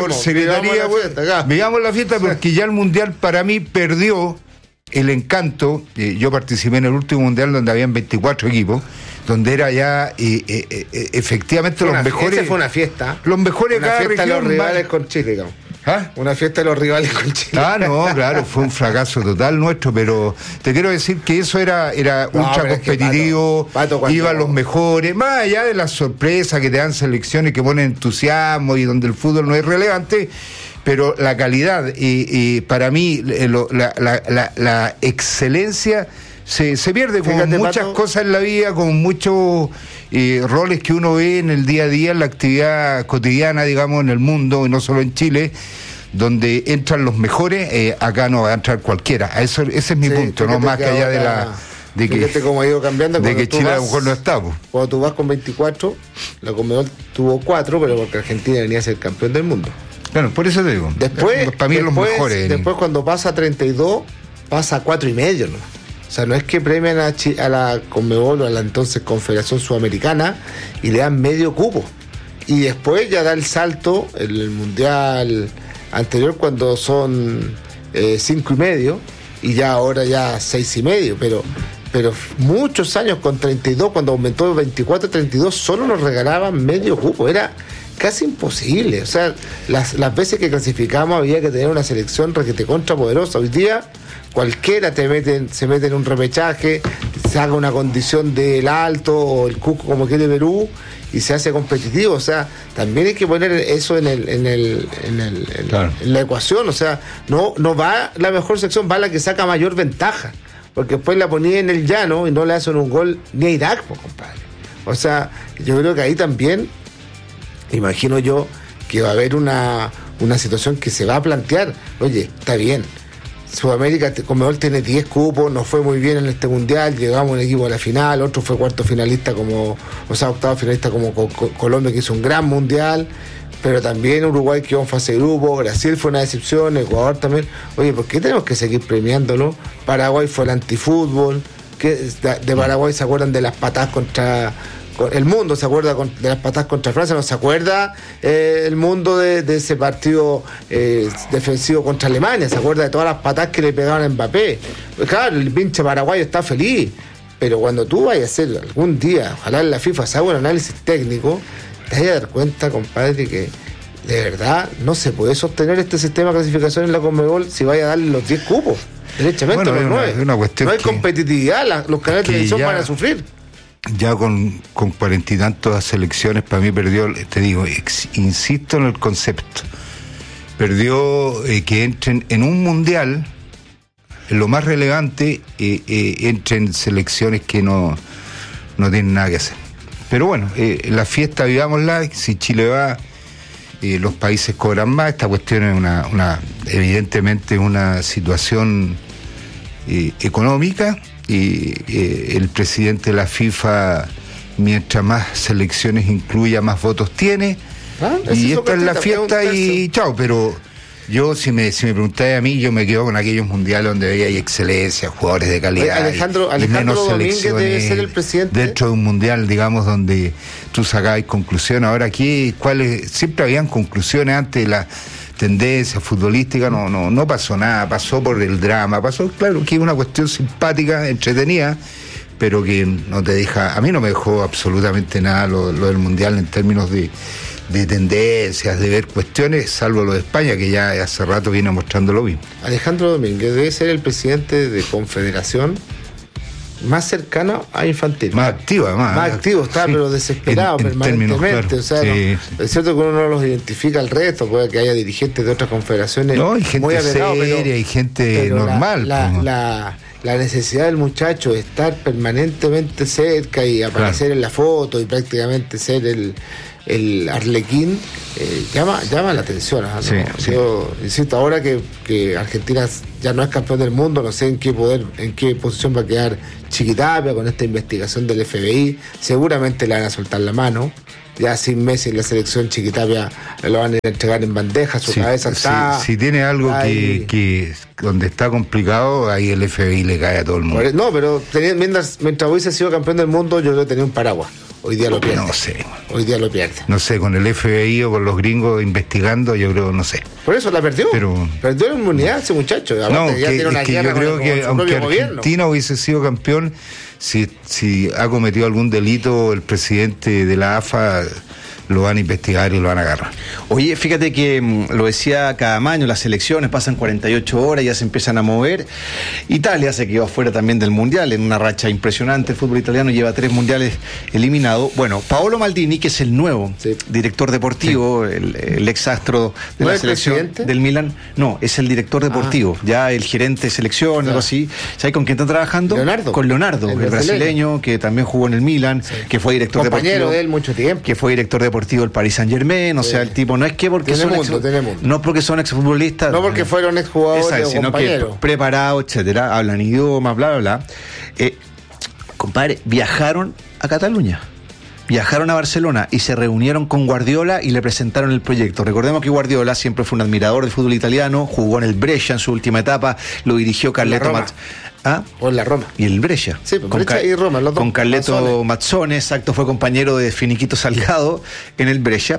vivamos la fiesta porque ya el mundial para mí perdió el encanto. Yo participé en el último mundial donde habían 24 equipos, donde era ya efectivamente los mejores. Esa fue una fiesta. Los mejores de cada región. Una fiesta de los rivales con Chile, digamos. Una fiesta de los rivales con Chile. No, claro, fue un fracaso total nuestro, pero te quiero decir que eso era ultra competitivo, iban los mejores, más allá de las sorpresas que te dan selecciones que ponen entusiasmo y donde el fútbol no es relevante. Pero la calidad, para mí, la excelencia se pierde con muchas cosas en la vida, con muchos roles que uno ve en el día a día, en la actividad cotidiana, digamos, en el mundo, y no solo en Chile, donde entran los mejores, acá no va a entrar cualquiera. Ese es mi punto, no más que allá de que como ha ido cambiando, de que Chile a lo mejor no está. Cuando tú vas con 24, la Conmebol tuvo 4, pero porque Argentina venía a ser campeón del mundo. Claro, por eso te digo. Después, para mí los mejores. Después cuando pasa a 32, pasa a 4,5, ¿no? O sea, no es que premian a la Conmebol o a la entonces Confederación Sudamericana y le dan medio cupo. Y después ya da el salto el mundial anterior cuando son 5,5 y ya ahora ya 6,5. Pero muchos años con 32, cuando aumentó de 24 a 32, solo nos regalaban medio cupo. Era casi imposible. O sea, las veces que clasificamos había que tener una selección requete contra poderosa. Hoy día cualquiera se mete en un repechaje, se haga una condición del Alto o el Cusco como quiere Perú y se hace competitivo. O sea, también hay que poner eso en la ecuación. O sea, no va la mejor sección, va la que saca mayor ventaja, porque después la ponía en el llano y no le hacen un gol ni a Irak, pues, compadre. O sea, yo creo que ahí también imagino yo que va a haber una situación que se va a plantear. Oye, está bien, Sudamérica, Conmebol tiene 10 cupos, nos fue muy bien en este mundial, llegamos un equipo a la final, otro fue cuarto finalista octavo finalista como Colombia, que hizo un gran mundial, pero también Uruguay quedó en fase de grupo, Brasil fue una decepción, Ecuador también. Oye, ¿por qué tenemos que seguir premiándolo? Paraguay fue el antifútbol, que de Paraguay se acuerdan de las patadas contra... El mundo se acuerda de las patadas contra Francia, no se acuerda el mundo de ese partido defensivo contra Alemania, se acuerda de todas las patadas que le pegaban a Mbappé. Pues claro, el pinche paraguayo está feliz, pero cuando tú vayas a hacer algún día, ojalá en la FIFA se haga un análisis técnico, te vas a dar cuenta, compadre, que de verdad no se puede sostener este sistema de clasificación en la Conmebol si vaya a darle los 10 cupos, derechamente los 9. No hay competitividad, los canales de televisión van a sufrir. Ya con 40 y tantas selecciones, para mí perdió, te digo, insisto en el concepto, perdió que entren en un mundial, en lo más relevante, entren selecciones que no tienen nada que hacer. Pero bueno, la fiesta vivámosla, si Chile va, los países cobran más. Esta cuestión es evidentemente una situación económica. Y el presidente de la FIFA, mientras más selecciones incluya, más votos tiene. Y esta es la fiesta y chao, pero Yo, si me preguntáis a mí, yo me quedo con aquellos mundiales donde hay excelencia, jugadores de calidad. Alejandro Domínguez debe ser el presidente. Dentro de un mundial, digamos, donde tú sacabas conclusiones. Ahora aquí, siempre habían conclusiones antes de la tendencia futbolística, no pasó nada, pasó por el drama, pasó, claro, que es una cuestión simpática, entretenida, pero que no te deja, a mí no me dejó absolutamente nada lo del mundial en términos de tendencias, de ver cuestiones, salvo lo de España, que ya hace rato viene mostrando lo mismo. Alejandro Domínguez debe ser el presidente de Confederación más cercano a Infantino. Más activo, además. Más activo, está, pero desesperado permanentemente. Términos, claro. O sea, es cierto que uno no los identifica al resto, puede que haya dirigentes de otras confederaciones. No, hay gente muy seria, hay gente normal. La necesidad del muchacho de estar permanentemente cerca y aparecer en la foto y prácticamente ser el arlequín llama la atención, ¿no? Yo insisto, ahora que Argentina ya no es campeón del mundo, no sé en qué posición va a quedar Chiquitapia con esta investigación del FBI. Seguramente le van a soltar la mano. Ya sin Messi en la selección, Chiquitapia lo van a ir a entregar en bandeja, su cabeza está... Si tiene algo que donde está complicado, ahí el FBI le cae a todo el mundo. No, pero mientras hubiese sido campeón del mundo, yo creo que tenía un paraguas. Hoy día lo pierde. No sé. Hoy día lo pierde. No sé, con el FBI o con los gringos investigando, yo creo, no sé. Por eso la perdió. Perdió la inmunidad ese muchacho. No, yo creo que aunque Argentina hubiese sido campeón, si ha cometido algún delito el presidente de la AFA, lo van a investigar y lo van a agarrar. Oye, fíjate que lo decía Caamaño, las elecciones pasan 48 horas, ya se empiezan a mover. Italia se quedó afuera también del Mundial, en una racha impresionante. El fútbol italiano lleva 3 mundiales eliminados. Bueno, Paolo Maldini, que es el nuevo director deportivo, el ex astro de la selección del Milan. No, es el director deportivo, ya el gerente de selección, algo así. ¿Sabes con quién está trabajando? Con Leonardo, el brasileño, que también jugó en el Milan, que fue director deportivo. Compañero de él mucho tiempo. Que fue director deportivo del Paris Saint-Germain, o sea, el tipo no es que porque no porque son exfutbolistas, no porque fueron exjugadores, sino que preparados, etcétera, hablan idiomas, bla, bla, bla. Compadre, viajaron a Cataluña, viajaron a Barcelona y se reunieron con Guardiola y le presentaron el proyecto. Recordemos que Guardiola siempre fue un admirador del fútbol italiano, jugó en el Brescia en su última etapa, lo dirigió Carleto o en la Roma. Y el Brescia. Sí, Brescia y Roma, los dos. Con Carleto Mazzone, exacto, fue compañero de Finiquito Salgado en el Brescia.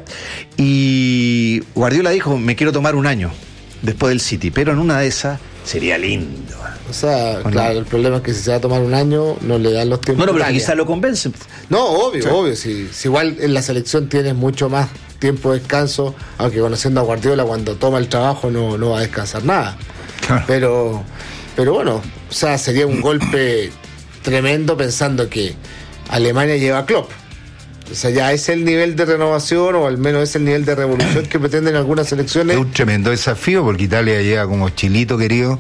Y Guardiola dijo, me quiero tomar un año después del City, pero en una de esas sería lindo. O sea, claro, el problema es que si se va a tomar un año, no le dan los tiempos. Bueno, pero quizás lo convencen. No, obvio. Si igual en la selección tienes mucho más tiempo de descanso, aunque conociendo a Guardiola, cuando toma el trabajo no va a descansar nada. Claro. Pero bueno, o sea, sería un golpe tremendo pensando que Alemania lleva a Klopp. O sea, ya es el nivel de renovación, o al menos es el nivel de revolución que pretenden algunas selecciones. Es un tremendo desafío porque Italia llega como chilito querido,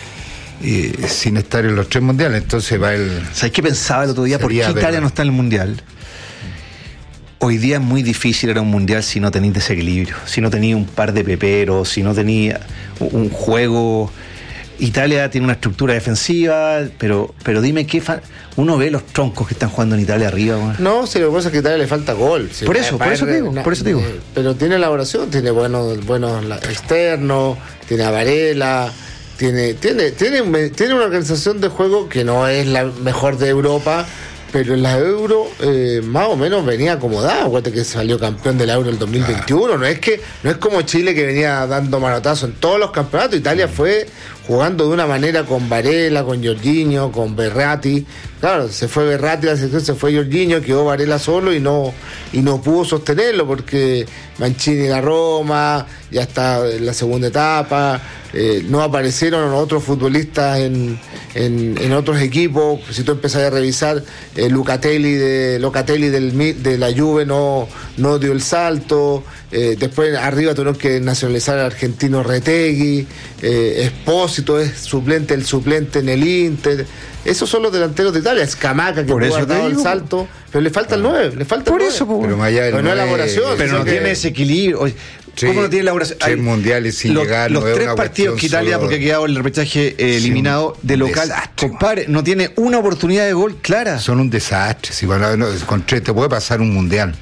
sin estar en los 3 mundiales. Entonces va el... ¿Sabes qué pensaba el otro día? ¿Por qué Italia no está en el mundial? Hoy día es muy difícil ir a un mundial si no tenéis desequilibrio, si no tenéis un par de peperos, si no tenéis un juego... Italia tiene una estructura defensiva, pero dime uno ve los troncos que están jugando en Italia arriba. Bueno. No, si lo que pasa es que a Italia le falta gol. Si por eso te digo. Pero tiene elaboración, tiene buenos externos, tiene a Varela, tiene una organización de juego que no es la mejor de Europa, pero en la Euro más o menos venía acomodada. Acuérdate que salió campeón de la Euro el 2021. No es como Chile, que venía dando manotazo en todos los campeonatos. Italia fue jugando de una manera con Varela, con Jorginho, con Berratti. Claro, se fue Berratti, la selección se fue Jorginho, quedó Varela solo y no pudo sostenerlo porque Mancini la Roma, ya está en la segunda etapa. No aparecieron otros futbolistas en otros equipos. Si tú empezás a revisar, Locatelli de la Juve no dio el salto. Después arriba tuvieron que nacionalizar al argentino Retegui. Espósito es el suplente en el Inter. Esos son los delanteros de Italia. Scamacca, que pudo haber dado el salto, pero le falta el 9. Le falta por el 9. Eso, pero más allá del 9, no elaboración. Pero no tiene ese equilibrio. ¿Cómo no tiene elaboración? 3 mundiales sin llegar. Los 3 partidos que Italia, porque ha quedado el repechaje eliminado de local, compadre, no tiene una oportunidad de gol clara. Son un desastre. Si con 3 te puede pasar un mundial.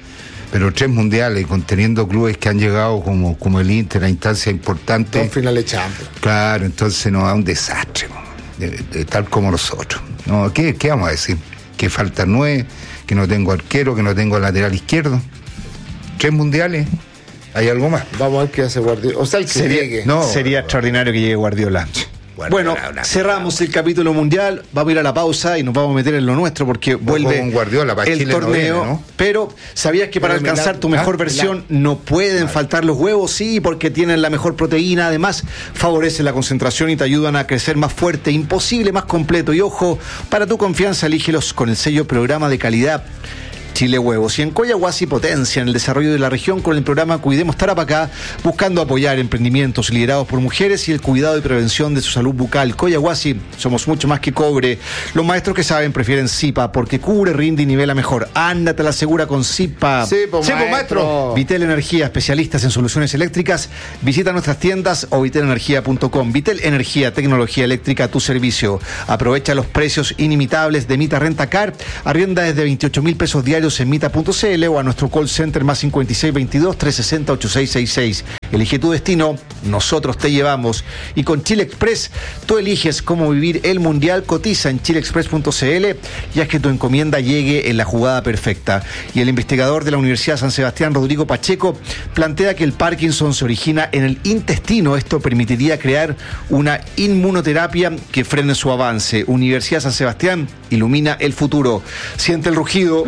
Pero 3 mundiales, conteniendo clubes que han llegado como el Inter a instancias importantes. Con finales Champions. Claro, entonces nos da un desastre, de tal como nosotros. No, ¿qué vamos a decir? Que falta 9, que no tengo arquero, que no tengo lateral izquierdo. 3 mundiales, ¿hay algo más? Vamos a ver qué hace Guardiola. O sea, el que llegue. Sería extraordinario que llegue Guardiola. Bueno, cerramos el capítulo mundial, vamos a ir a la pausa y nos vamos a meter en lo nuestro porque vuelve el torneo, no viene, ¿no? Pero ¿sabías que para alcanzar tu mejor versión no pueden faltar los huevos? Sí, porque tienen la mejor proteína, además favorecen la concentración y te ayudan a crecer más fuerte, imposible, más completo. Y ojo, para tu confianza elígelos con el sello Programa de Calidad Chile Huevos. Y en Coyahuasi potencian el desarrollo de la región con el programa Cuidemos Tarapacá, buscando apoyar emprendimientos liderados por mujeres y el cuidado y prevención de su salud bucal. Coyahuasi, somos mucho más que cobre. Los maestros que saben prefieren Zipa porque cubre, rinde y nivela mejor. Ándate a la segura con Zipa. Sí, maestro. Vitel Energía, especialistas en soluciones eléctricas. Visita nuestras tiendas o vitelenergia.com. Vitel Energía, tecnología eléctrica a tu servicio. Aprovecha los precios inimitables de Mita Rentacar. Arrienda desde 28,000 pesos diarios en mita.cl o a nuestro call center más 5622-360-8666. Elige tu destino, nosotros te llevamos. Y con Chile Express, tú eliges cómo vivir el mundial. Cotiza en chileexpress.cl y haz que tu encomienda llegue en la jugada perfecta. Y el investigador de la Universidad San Sebastián, Rodrigo Pacheco, plantea que el Parkinson se origina en el intestino. Esto permitiría crear una inmunoterapia que frene su avance. Universidad San Sebastián ilumina el futuro. Siente el rugido.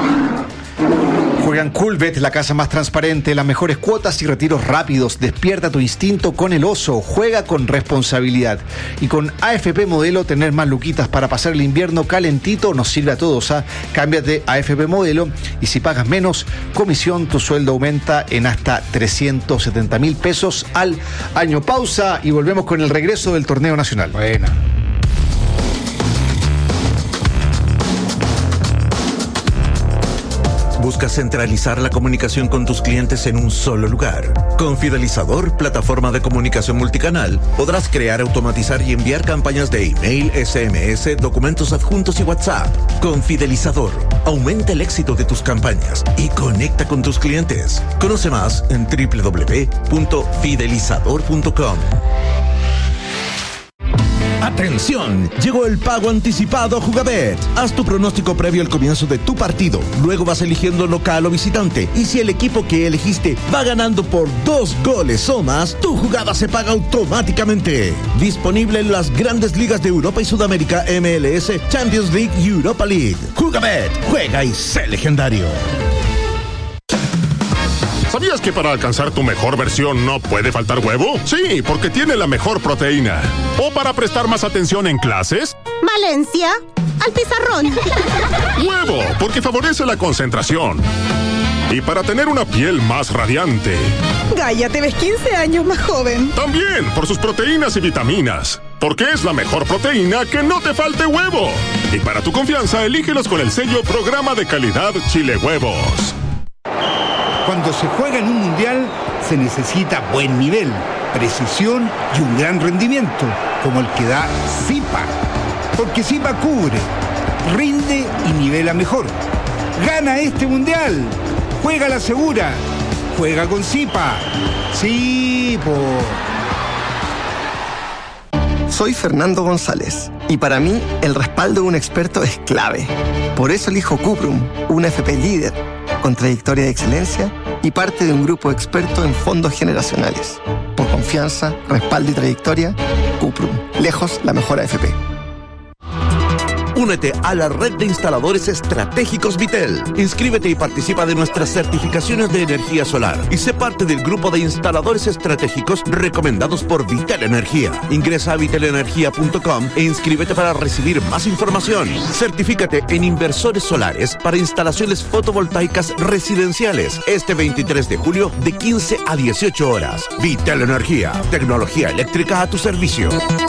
Juega en Coolbet, la casa más transparente, las mejores cuotas y retiros rápidos. Despierta tu instinto con el oso. Juega con responsabilidad. Y con AFP Modelo, tener más luquitas para pasar el invierno calentito nos sirve a todos. Cámbiate a AFP Modelo y si pagas menos comisión, tu sueldo aumenta en hasta 370,000 pesos al año. Pausa y volvemos con el regreso del torneo nacional. Buena. ¿Buscas centralizar la comunicación con tus clientes en un solo lugar? Con Fidelizador, plataforma de comunicación multicanal, podrás crear, automatizar y enviar campañas de email, SMS, documentos adjuntos y WhatsApp. Con Fidelizador, aumenta el éxito de tus campañas y conecta con tus clientes. Conoce más en www.fidelizador.com. ¡Atención! Llegó el pago anticipado a Jugabet. Haz tu pronóstico previo al comienzo de tu partido. Luego vas eligiendo local o visitante. Y si el equipo que elegiste va ganando por 2 goles o más, tu jugada se paga automáticamente. Disponible en las grandes ligas de Europa y Sudamérica, MLS, Champions League y Europa League. Jugabet. Juega y sé legendario. ¿Sabías que para alcanzar tu mejor versión no puede faltar huevo? Sí, porque tiene la mejor proteína. ¿O para prestar más atención en clases? Valencia, al pizarrón. Huevo, porque favorece la concentración. Y para tener una piel más radiante. Gaia, te ves 15 años más joven. También por sus proteínas y vitaminas. Porque es la mejor proteína que no te falte huevo. Y para tu confianza, elígelos con el sello Programa de Calidad Chile Huevos. Cuando se juega en un mundial, se necesita buen nivel, precisión y un gran rendimiento, como el que da Zipa. Porque Zipa cubre, rinde y nivela mejor. ¡Gana este mundial! ¡Juega la segura! ¡Juega con Zipa! ¡Sí, Soy Fernando González y para mí el respaldo de un experto es clave. Por eso elijo Cuprum, una FP líder, con trayectoria de excelencia y parte de un grupo experto en fondos generacionales. Por confianza, respaldo y trayectoria, Cuprum, lejos la mejor AFP. Únete a la red de instaladores estratégicos Vitel. Inscríbete y participa de nuestras certificaciones de energía solar y sé parte del grupo de instaladores estratégicos recomendados por Vitel Energía. Ingresa a vitelenergia.com e inscríbete para recibir más información. Certifícate en inversores solares para instalaciones fotovoltaicas residenciales este 23 de julio de 15 a 18 horas. Vitel Energía, tecnología eléctrica a tu servicio.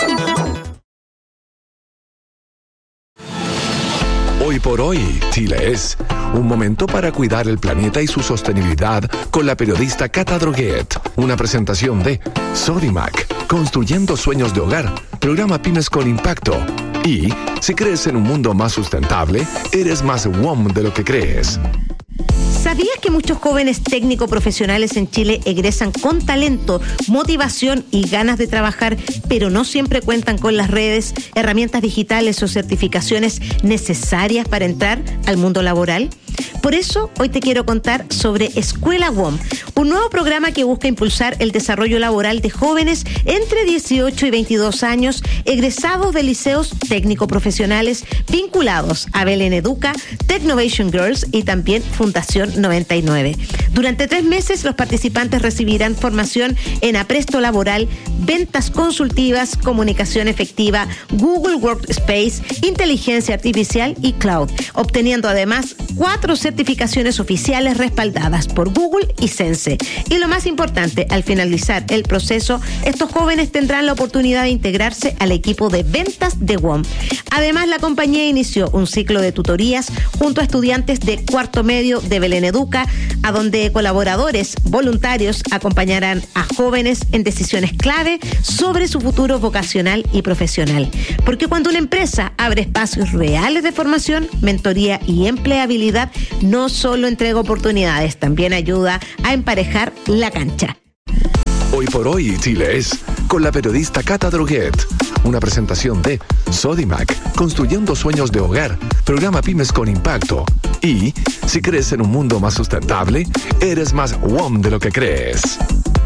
Hoy por hoy, Chile es un momento para cuidar el planeta y su sostenibilidad con la periodista Cata Droguet. Una presentación de Sodimac, construyendo sueños de hogar, programa Pymes con Impacto. Y si crees en un mundo más sustentable, eres más WOM de lo que crees. ¿Sabías que muchos jóvenes técnico profesionales en Chile egresan con talento, motivación y ganas de trabajar, pero no siempre cuentan con las redes, herramientas digitales o certificaciones necesarias para entrar al mundo laboral? Por eso, hoy te quiero contar sobre Escuela WOM, un nuevo programa que busca impulsar el desarrollo laboral de jóvenes entre 18 y 22 años, egresados de liceos técnico-profesionales vinculados a Belén Educa, Technovation Girls y también Fundación 99. Durante 3 meses, los participantes recibirán formación en apresto laboral, ventas consultivas, comunicación efectiva, Google Workspace, inteligencia artificial y cloud, obteniendo además 4 certificaciones oficiales respaldadas por Google y Sense. Y lo más importante, al finalizar el proceso, estos jóvenes tendrán la oportunidad de integrarse al equipo de ventas de WOM. Además, la compañía inició un ciclo de tutorías junto a estudiantes de cuarto medio de Belén Educa, a donde colaboradores voluntarios acompañarán a jóvenes en decisiones clave sobre su futuro vocacional y profesional. Porque cuando una empresa abre espacios reales de formación, mentoría y empleabilidad, no solo entrega oportunidades, también ayuda a emparejar la cancha. Hoy por hoy, Chile es con la periodista Cata Droguet. Una presentación de Sodimac, construyendo sueños de hogar, programa Pymes con Impacto. Y, si crees en un mundo más sustentable, eres más WOM de lo que crees.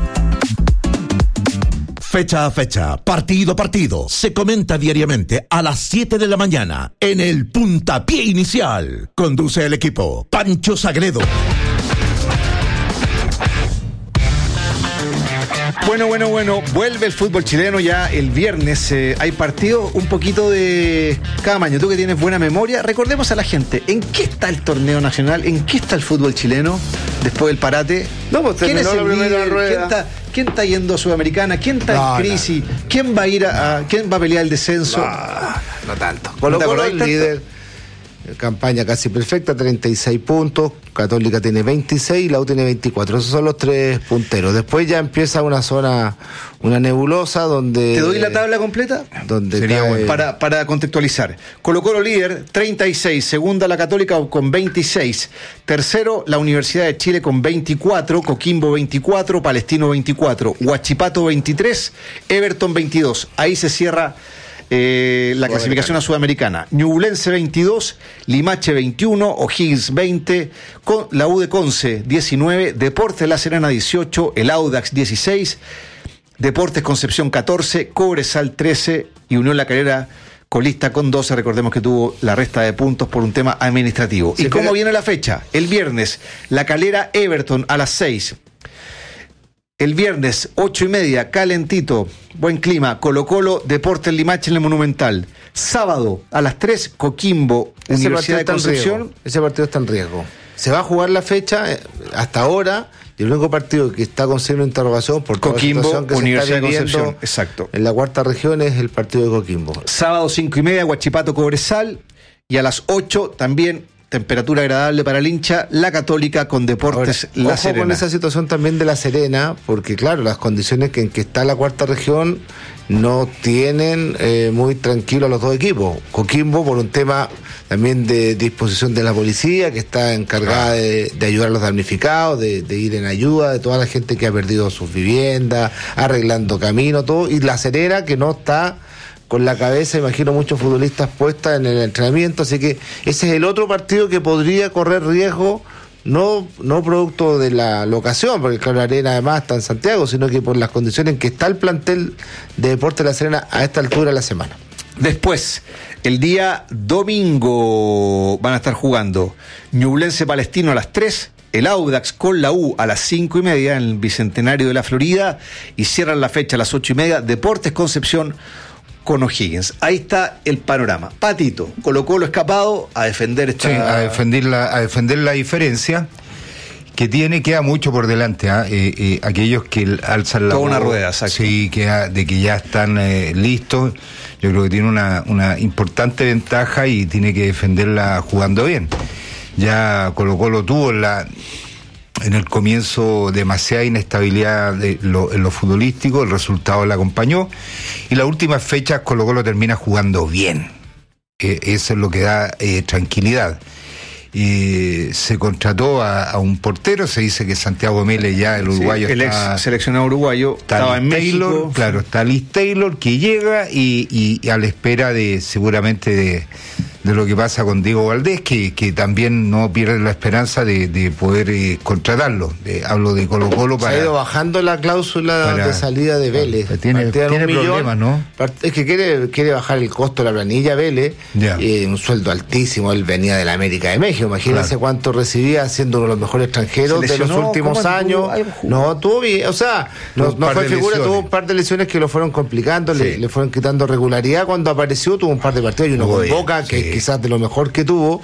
Fecha a fecha, partido a partido, se comenta diariamente a las 7 de la mañana en el Puntapié Inicial. Conduce el equipo Pancho Sagredo. Bueno, vuelve el fútbol chileno ya el viernes. Hay partido, un poquito de cada año. Tú que tienes buena memoria, recordemos a la gente, ¿en qué está el torneo nacional? ¿En qué está el fútbol chileno después del parate? No, pues ¿Quién es terminó el la primera líder? rueda. ¿Quién está yendo a Sudamericana? ¿Quién está en crisis? ¿Quién va a ir quién va a pelear el descenso? No tanto. Colo-Colo el líder. Campaña casi perfecta, 36 puntos. Católica tiene 26 y la U tiene 24. Esos son los 3 punteros. Después ya empieza una zona, una nebulosa donde... ¿Te doy la tabla completa? Donde sería bueno. Para contextualizar. Colo-Colo líder, 36. Segunda la Católica con 26. Tercero la Universidad de Chile con 24. Coquimbo 24. Palestino 24. Huachipato 23. Everton 22. Ahí se cierra la clasificación a Sudamericana. Ñublense 22, Limache 21, O'Higgins 20, la U de Conce 19, Deportes La Serena 18, el Audax 16, Deportes Concepción 14, Cobresal 13 y Unión La Calera colista con 12. Recordemos que tuvo la resta de puntos por un tema administrativo. ¿Y cómo viene la fecha? El viernes, La Calera Everton a las 6. El viernes, 8:30, calentito, buen clima, Colo-Colo, Deportes Limache en el Monumental. Sábado, a las 3, Coquimbo, Universidad de Concepción. Ese partido está en riesgo. Se va a jugar la fecha hasta ahora, y el único partido que está con signo de interrogación por toda Coquimbo, la situación que Universidad se está de viviendo Concepción, exacto. En la cuarta región es el partido de Coquimbo. Sábado, 5:30, Huachipato, Cobresal, y a las 8 también... temperatura agradable para el hincha, la Católica con Deportes Ahora, La Serena. Ojo con esa situación también de La Serena, porque claro, las condiciones en que está la cuarta región no tienen muy tranquilo a los dos equipos. Coquimbo por un tema también de disposición de la policía, que está encargada de ayudar a los damnificados, de ir en ayuda de toda la gente que ha perdido sus viviendas, arreglando camino, todo, y La Serena que no está con la cabeza, imagino, muchos futbolistas puestas en el entrenamiento, así que ese es el otro partido que podría correr riesgo, no producto de la locación, porque claro, la Arena además está en Santiago, sino que por las condiciones en que está el plantel de Deportes La Serena a esta altura de la semana. Después, el día domingo van a estar jugando Ñublense Palestino a las 3, el Audax con la U a las 5:30 en el Bicentenario de la Florida, y cierran la fecha a las 8:30, Deportes Concepción con O'Higgins. Ahí está el panorama. Patito, Colo-Colo escapado a defender esta... Sí, a defender la diferencia que tiene, queda mucho por delante. Aquellos que alzan la toda una rueda, exacto. Sí, de que ya están listos. Yo creo que tiene una importante ventaja y tiene que defenderla jugando bien. Ya Colo-Colo tuvo en el comienzo demasiada inestabilidad en lo futbolístico, el resultado le acompañó, y las últimas fechas Colo-Colo termina jugando bien. Eso es lo que da tranquilidad. se contrató a un portero, se dice que Santiago Mele ya, el uruguayo, el ex seleccionado uruguayo, estaba en Taylor, México. claro, está Liz Taylor, que llega y a la espera de seguramente de lo que pasa con Diego Valdés, que también no pierde la esperanza de poder contratarlo. Hablo de Colo-Colo para... Se ha ido bajando la cláusula de salida de Vélez. Tiene problemas, ¿no? Es que quiere bajar el costo de la planilla Vélez, un sueldo altísimo. Él venía de la América de México, imagínense cuánto recibía siendo uno de los mejores extranjeros de los últimos años. No, tuvo bien, o sea, no fue figura, tuvo un par de lesiones que lo fueron complicando, le fueron quitando regularidad. Cuando apareció tuvo un par de partidos y uno con Boca, que quizás de lo mejor que tuvo,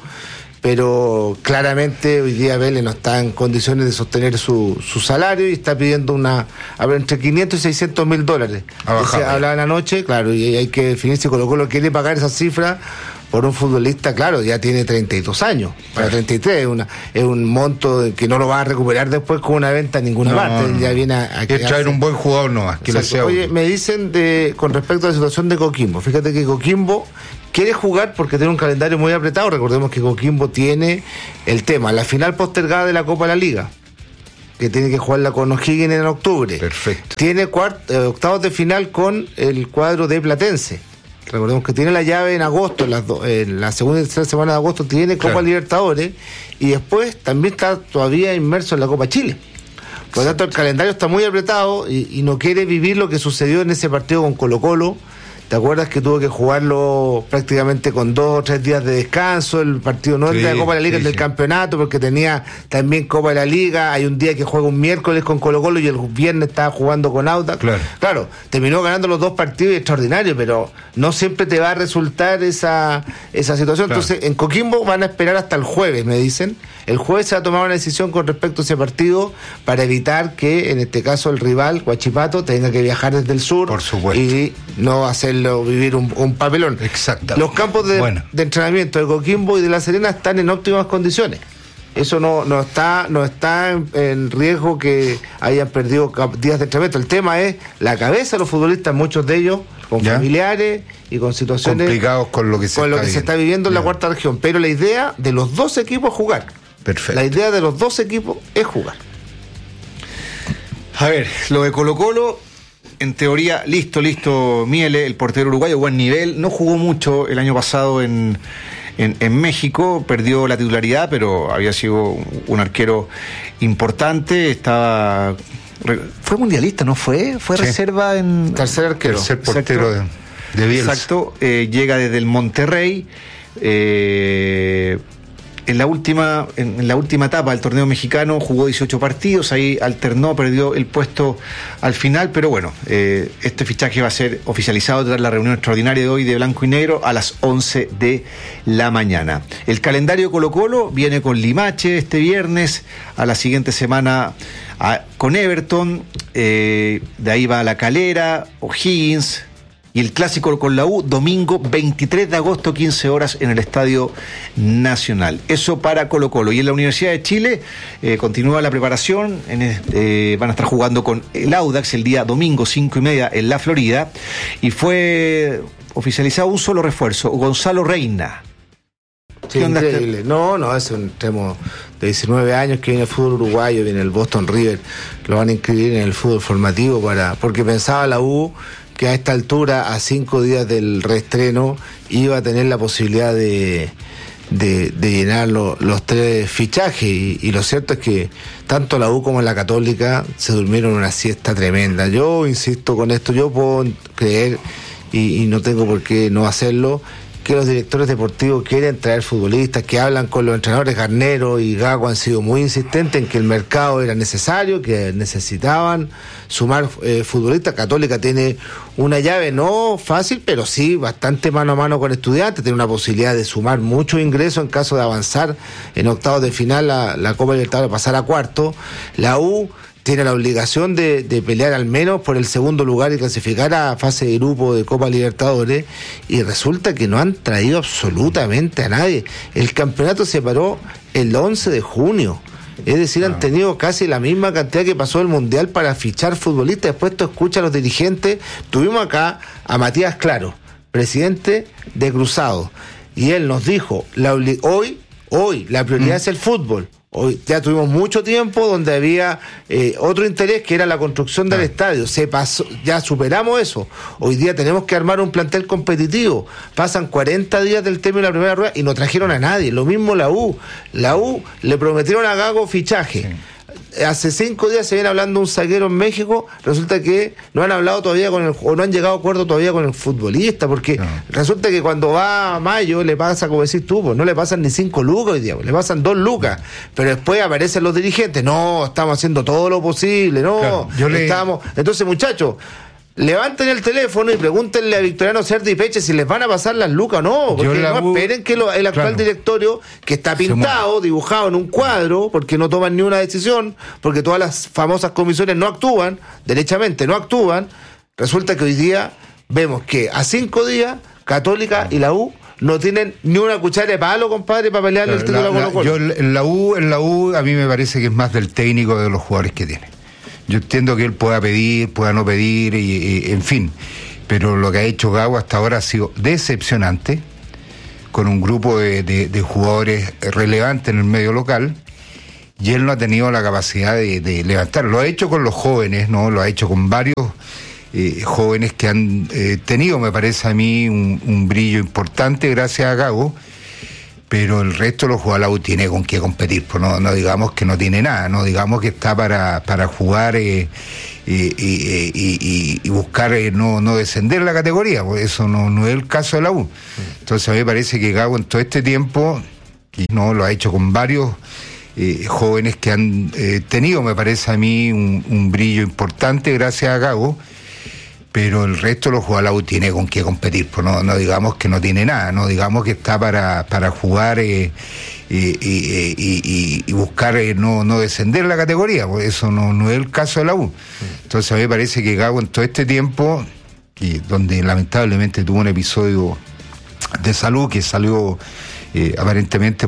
pero claramente hoy día Vélez no está en condiciones de sostener su salario y está pidiendo entre 500 y 600 mil dólares. Hablaban anoche, claro, y hay que definir si Colo-Colo quiere pagar esa cifra por un futbolista, claro, ya tiene 32 años, para 33 es un monto que no lo va a recuperar después con una venta en ninguna parte. Ya viene a que traer un buen jugador nomás, que Oye, me dicen con respecto a la situación de Coquimbo, fíjate que Coquimbo quiere jugar porque tiene un calendario muy apretado. Recordemos que Coquimbo tiene el tema, la final postergada de la Copa de la Liga, que tiene que jugarla con O'Higgins en octubre. Perfecto. Tiene octavos de final con el cuadro de Platense. Recordemos que tiene la llave en agosto, en la segunda y tercera semana de agosto tiene Copa Libertadores, y después también está todavía inmerso en la Copa Chile. Por lo tanto, el calendario está muy apretado y no quiere vivir lo que sucedió en ese partido con Colo-Colo. ¿Te acuerdas que tuvo que jugarlo prácticamente con 2 o 3 días de descanso? El partido no es de la Copa de la Liga, es del campeonato, porque tenía también Copa de la Liga. Hay un día que juega un miércoles con Colo-Colo y el viernes estaba jugando con Audax. Claro, terminó ganando los 2 partidos extraordinarios, pero no siempre te va a resultar esa situación. Entonces, en Coquimbo van a esperar hasta el jueves, me dicen. El jueves se va a tomar una decisión con respecto a ese partido para evitar que, en este caso, el rival, Huachipato, tenga que viajar desde el sur. Por supuesto. Y no hacerlo vivir un papelón. Exacto. Los campos de entrenamiento de Coquimbo y de La Serena están en óptimas condiciones. Eso no está en riesgo que hayan perdido días de entrenamiento. El tema es la cabeza de los futbolistas, muchos de ellos con familiares y con situaciones complicados con lo que se está viviendo en la cuarta región. Pero la idea de los 2 equipos es jugar. Perfecto. La idea de los 2 equipos es jugar. A ver, lo de Colo-Colo, en teoría, listo, Miele, el portero uruguayo, buen nivel, no jugó mucho el año pasado en México, perdió la titularidad, pero había sido un arquero importante, fue mundialista, ¿no fue? Fue reserva en... Tercer arquero. Tercer portero de Bielsa. Exacto, llega desde el Monterrey, en la última etapa del torneo mexicano jugó 18 partidos, ahí alternó, perdió el puesto al final, pero bueno, este fichaje va a ser oficializado tras la reunión extraordinaria de hoy de Blanco y Negro a las 11 de la mañana. El calendario Colo-Colo viene con Limache este viernes, a la siguiente semana con Everton, de ahí va La Calera, O'Higgins, y el clásico con la U, domingo 23 de agosto, 15 horas en el Estadio Nacional. Eso para Colo-Colo. Y en la Universidad de Chile continúa la preparación. Van a estar jugando con el Audax el día domingo, 5:30 en la Florida. Y fue oficializado un solo refuerzo, Gonzalo Reina. Sí, increíble. No, es un extremo de 19 años que viene el fútbol uruguayo, viene el Boston River. Lo van a inscribir en el fútbol formativo porque pensaba la U que a esta altura, a 5 días del reestreno, iba a tener la posibilidad de llenar los 3 fichajes, y lo cierto es que tanto la U como la Católica se durmieron una siesta tremenda. Yo insisto con esto, yo puedo creer, y no tengo por qué no hacerlo, que los directores deportivos quieren traer futbolistas, que hablan con los entrenadores. Garnero y Gago han sido muy insistentes en que el mercado era necesario, que necesitaban sumar futbolistas. Católica tiene una llave no fácil, pero sí bastante mano a mano con Estudiantes, tiene una posibilidad de sumar mucho ingreso en caso de avanzar en octavos de final la Copa Libertadores, pasar a cuarto. La U tiene la obligación de pelear al menos por el segundo lugar y clasificar a fase de grupo de Copa Libertadores, y resulta que no han traído absolutamente a nadie. El campeonato se paró el 11 de junio. Es decir, han tenido casi la misma cantidad que pasó el Mundial para fichar futbolistas. Después tú escuchas a los dirigentes. Tuvimos acá a Matías Claro, presidente de Cruzado, y él nos dijo, Hoy la prioridad es el fútbol. Hoy ya tuvimos mucho tiempo donde había otro interés que era la construcción del estadio. Se pasó, ya superamos eso. Hoy día tenemos que armar un plantel competitivo. Pasan 40 días del término de la primera rueda y no trajeron a nadie. Lo mismo la U. La U le prometieron a Gago fichaje. Sí. Hace 5 días se viene hablando de un zaguero en México, resulta que no han hablado todavía o no han llegado a acuerdo todavía con el futbolista, porque resulta que cuando va a Mayo le pasa, como decís tú, pues no le pasan ni 5 lucas hoy día, le pasan 2 lucas, pero después aparecen los dirigentes, no, estamos haciendo todo lo posible, no, estamos... Entonces, muchachos, levanten el teléfono y pregúntenle a Victoriano Cerda y Peche si les van a pasar las lucas o no, porque no esperen que el actual directorio, que está pintado, dibujado en un cuadro, porque no toman ni una decisión, porque todas las famosas comisiones no actúan, derechamente no actúan, resulta que hoy día vemos que a 5 días Católica y la U no tienen ni una cuchara de palo, compadre, para pelearle el título a Colo-Colo. En la U a mí me parece que es más del técnico de los jugadores que tiene. Yo entiendo que él pueda pedir, pueda no pedir, en fin, pero lo que ha hecho Gago hasta ahora ha sido decepcionante, con un grupo de jugadores relevantes en el medio local, y él no ha tenido la capacidad de levantar. Lo ha hecho con los jóvenes, ¿no? Lo ha hecho con varios jóvenes que han tenido, me parece a mí, un brillo importante gracias a Gago, pero el resto de los jugadores la U tiene con qué competir, pues no digamos que no tiene nada, no digamos que está para jugar y buscar no descender la categoría, pues eso no es el caso de la U. Entonces a mí me parece que Gago en todo este tiempo lo ha hecho con varios jóvenes que han tenido, me parece a mí, un brillo importante gracias a Gago, pero el resto de los jugadores la U tiene con qué competir, pues no digamos que no tiene nada, no digamos que está para jugar y buscar no descender la categoría, pues eso no es el caso de la U. Entonces a mí me parece que Gago en todo este tiempo, donde lamentablemente tuvo un episodio de salud que salió aparentemente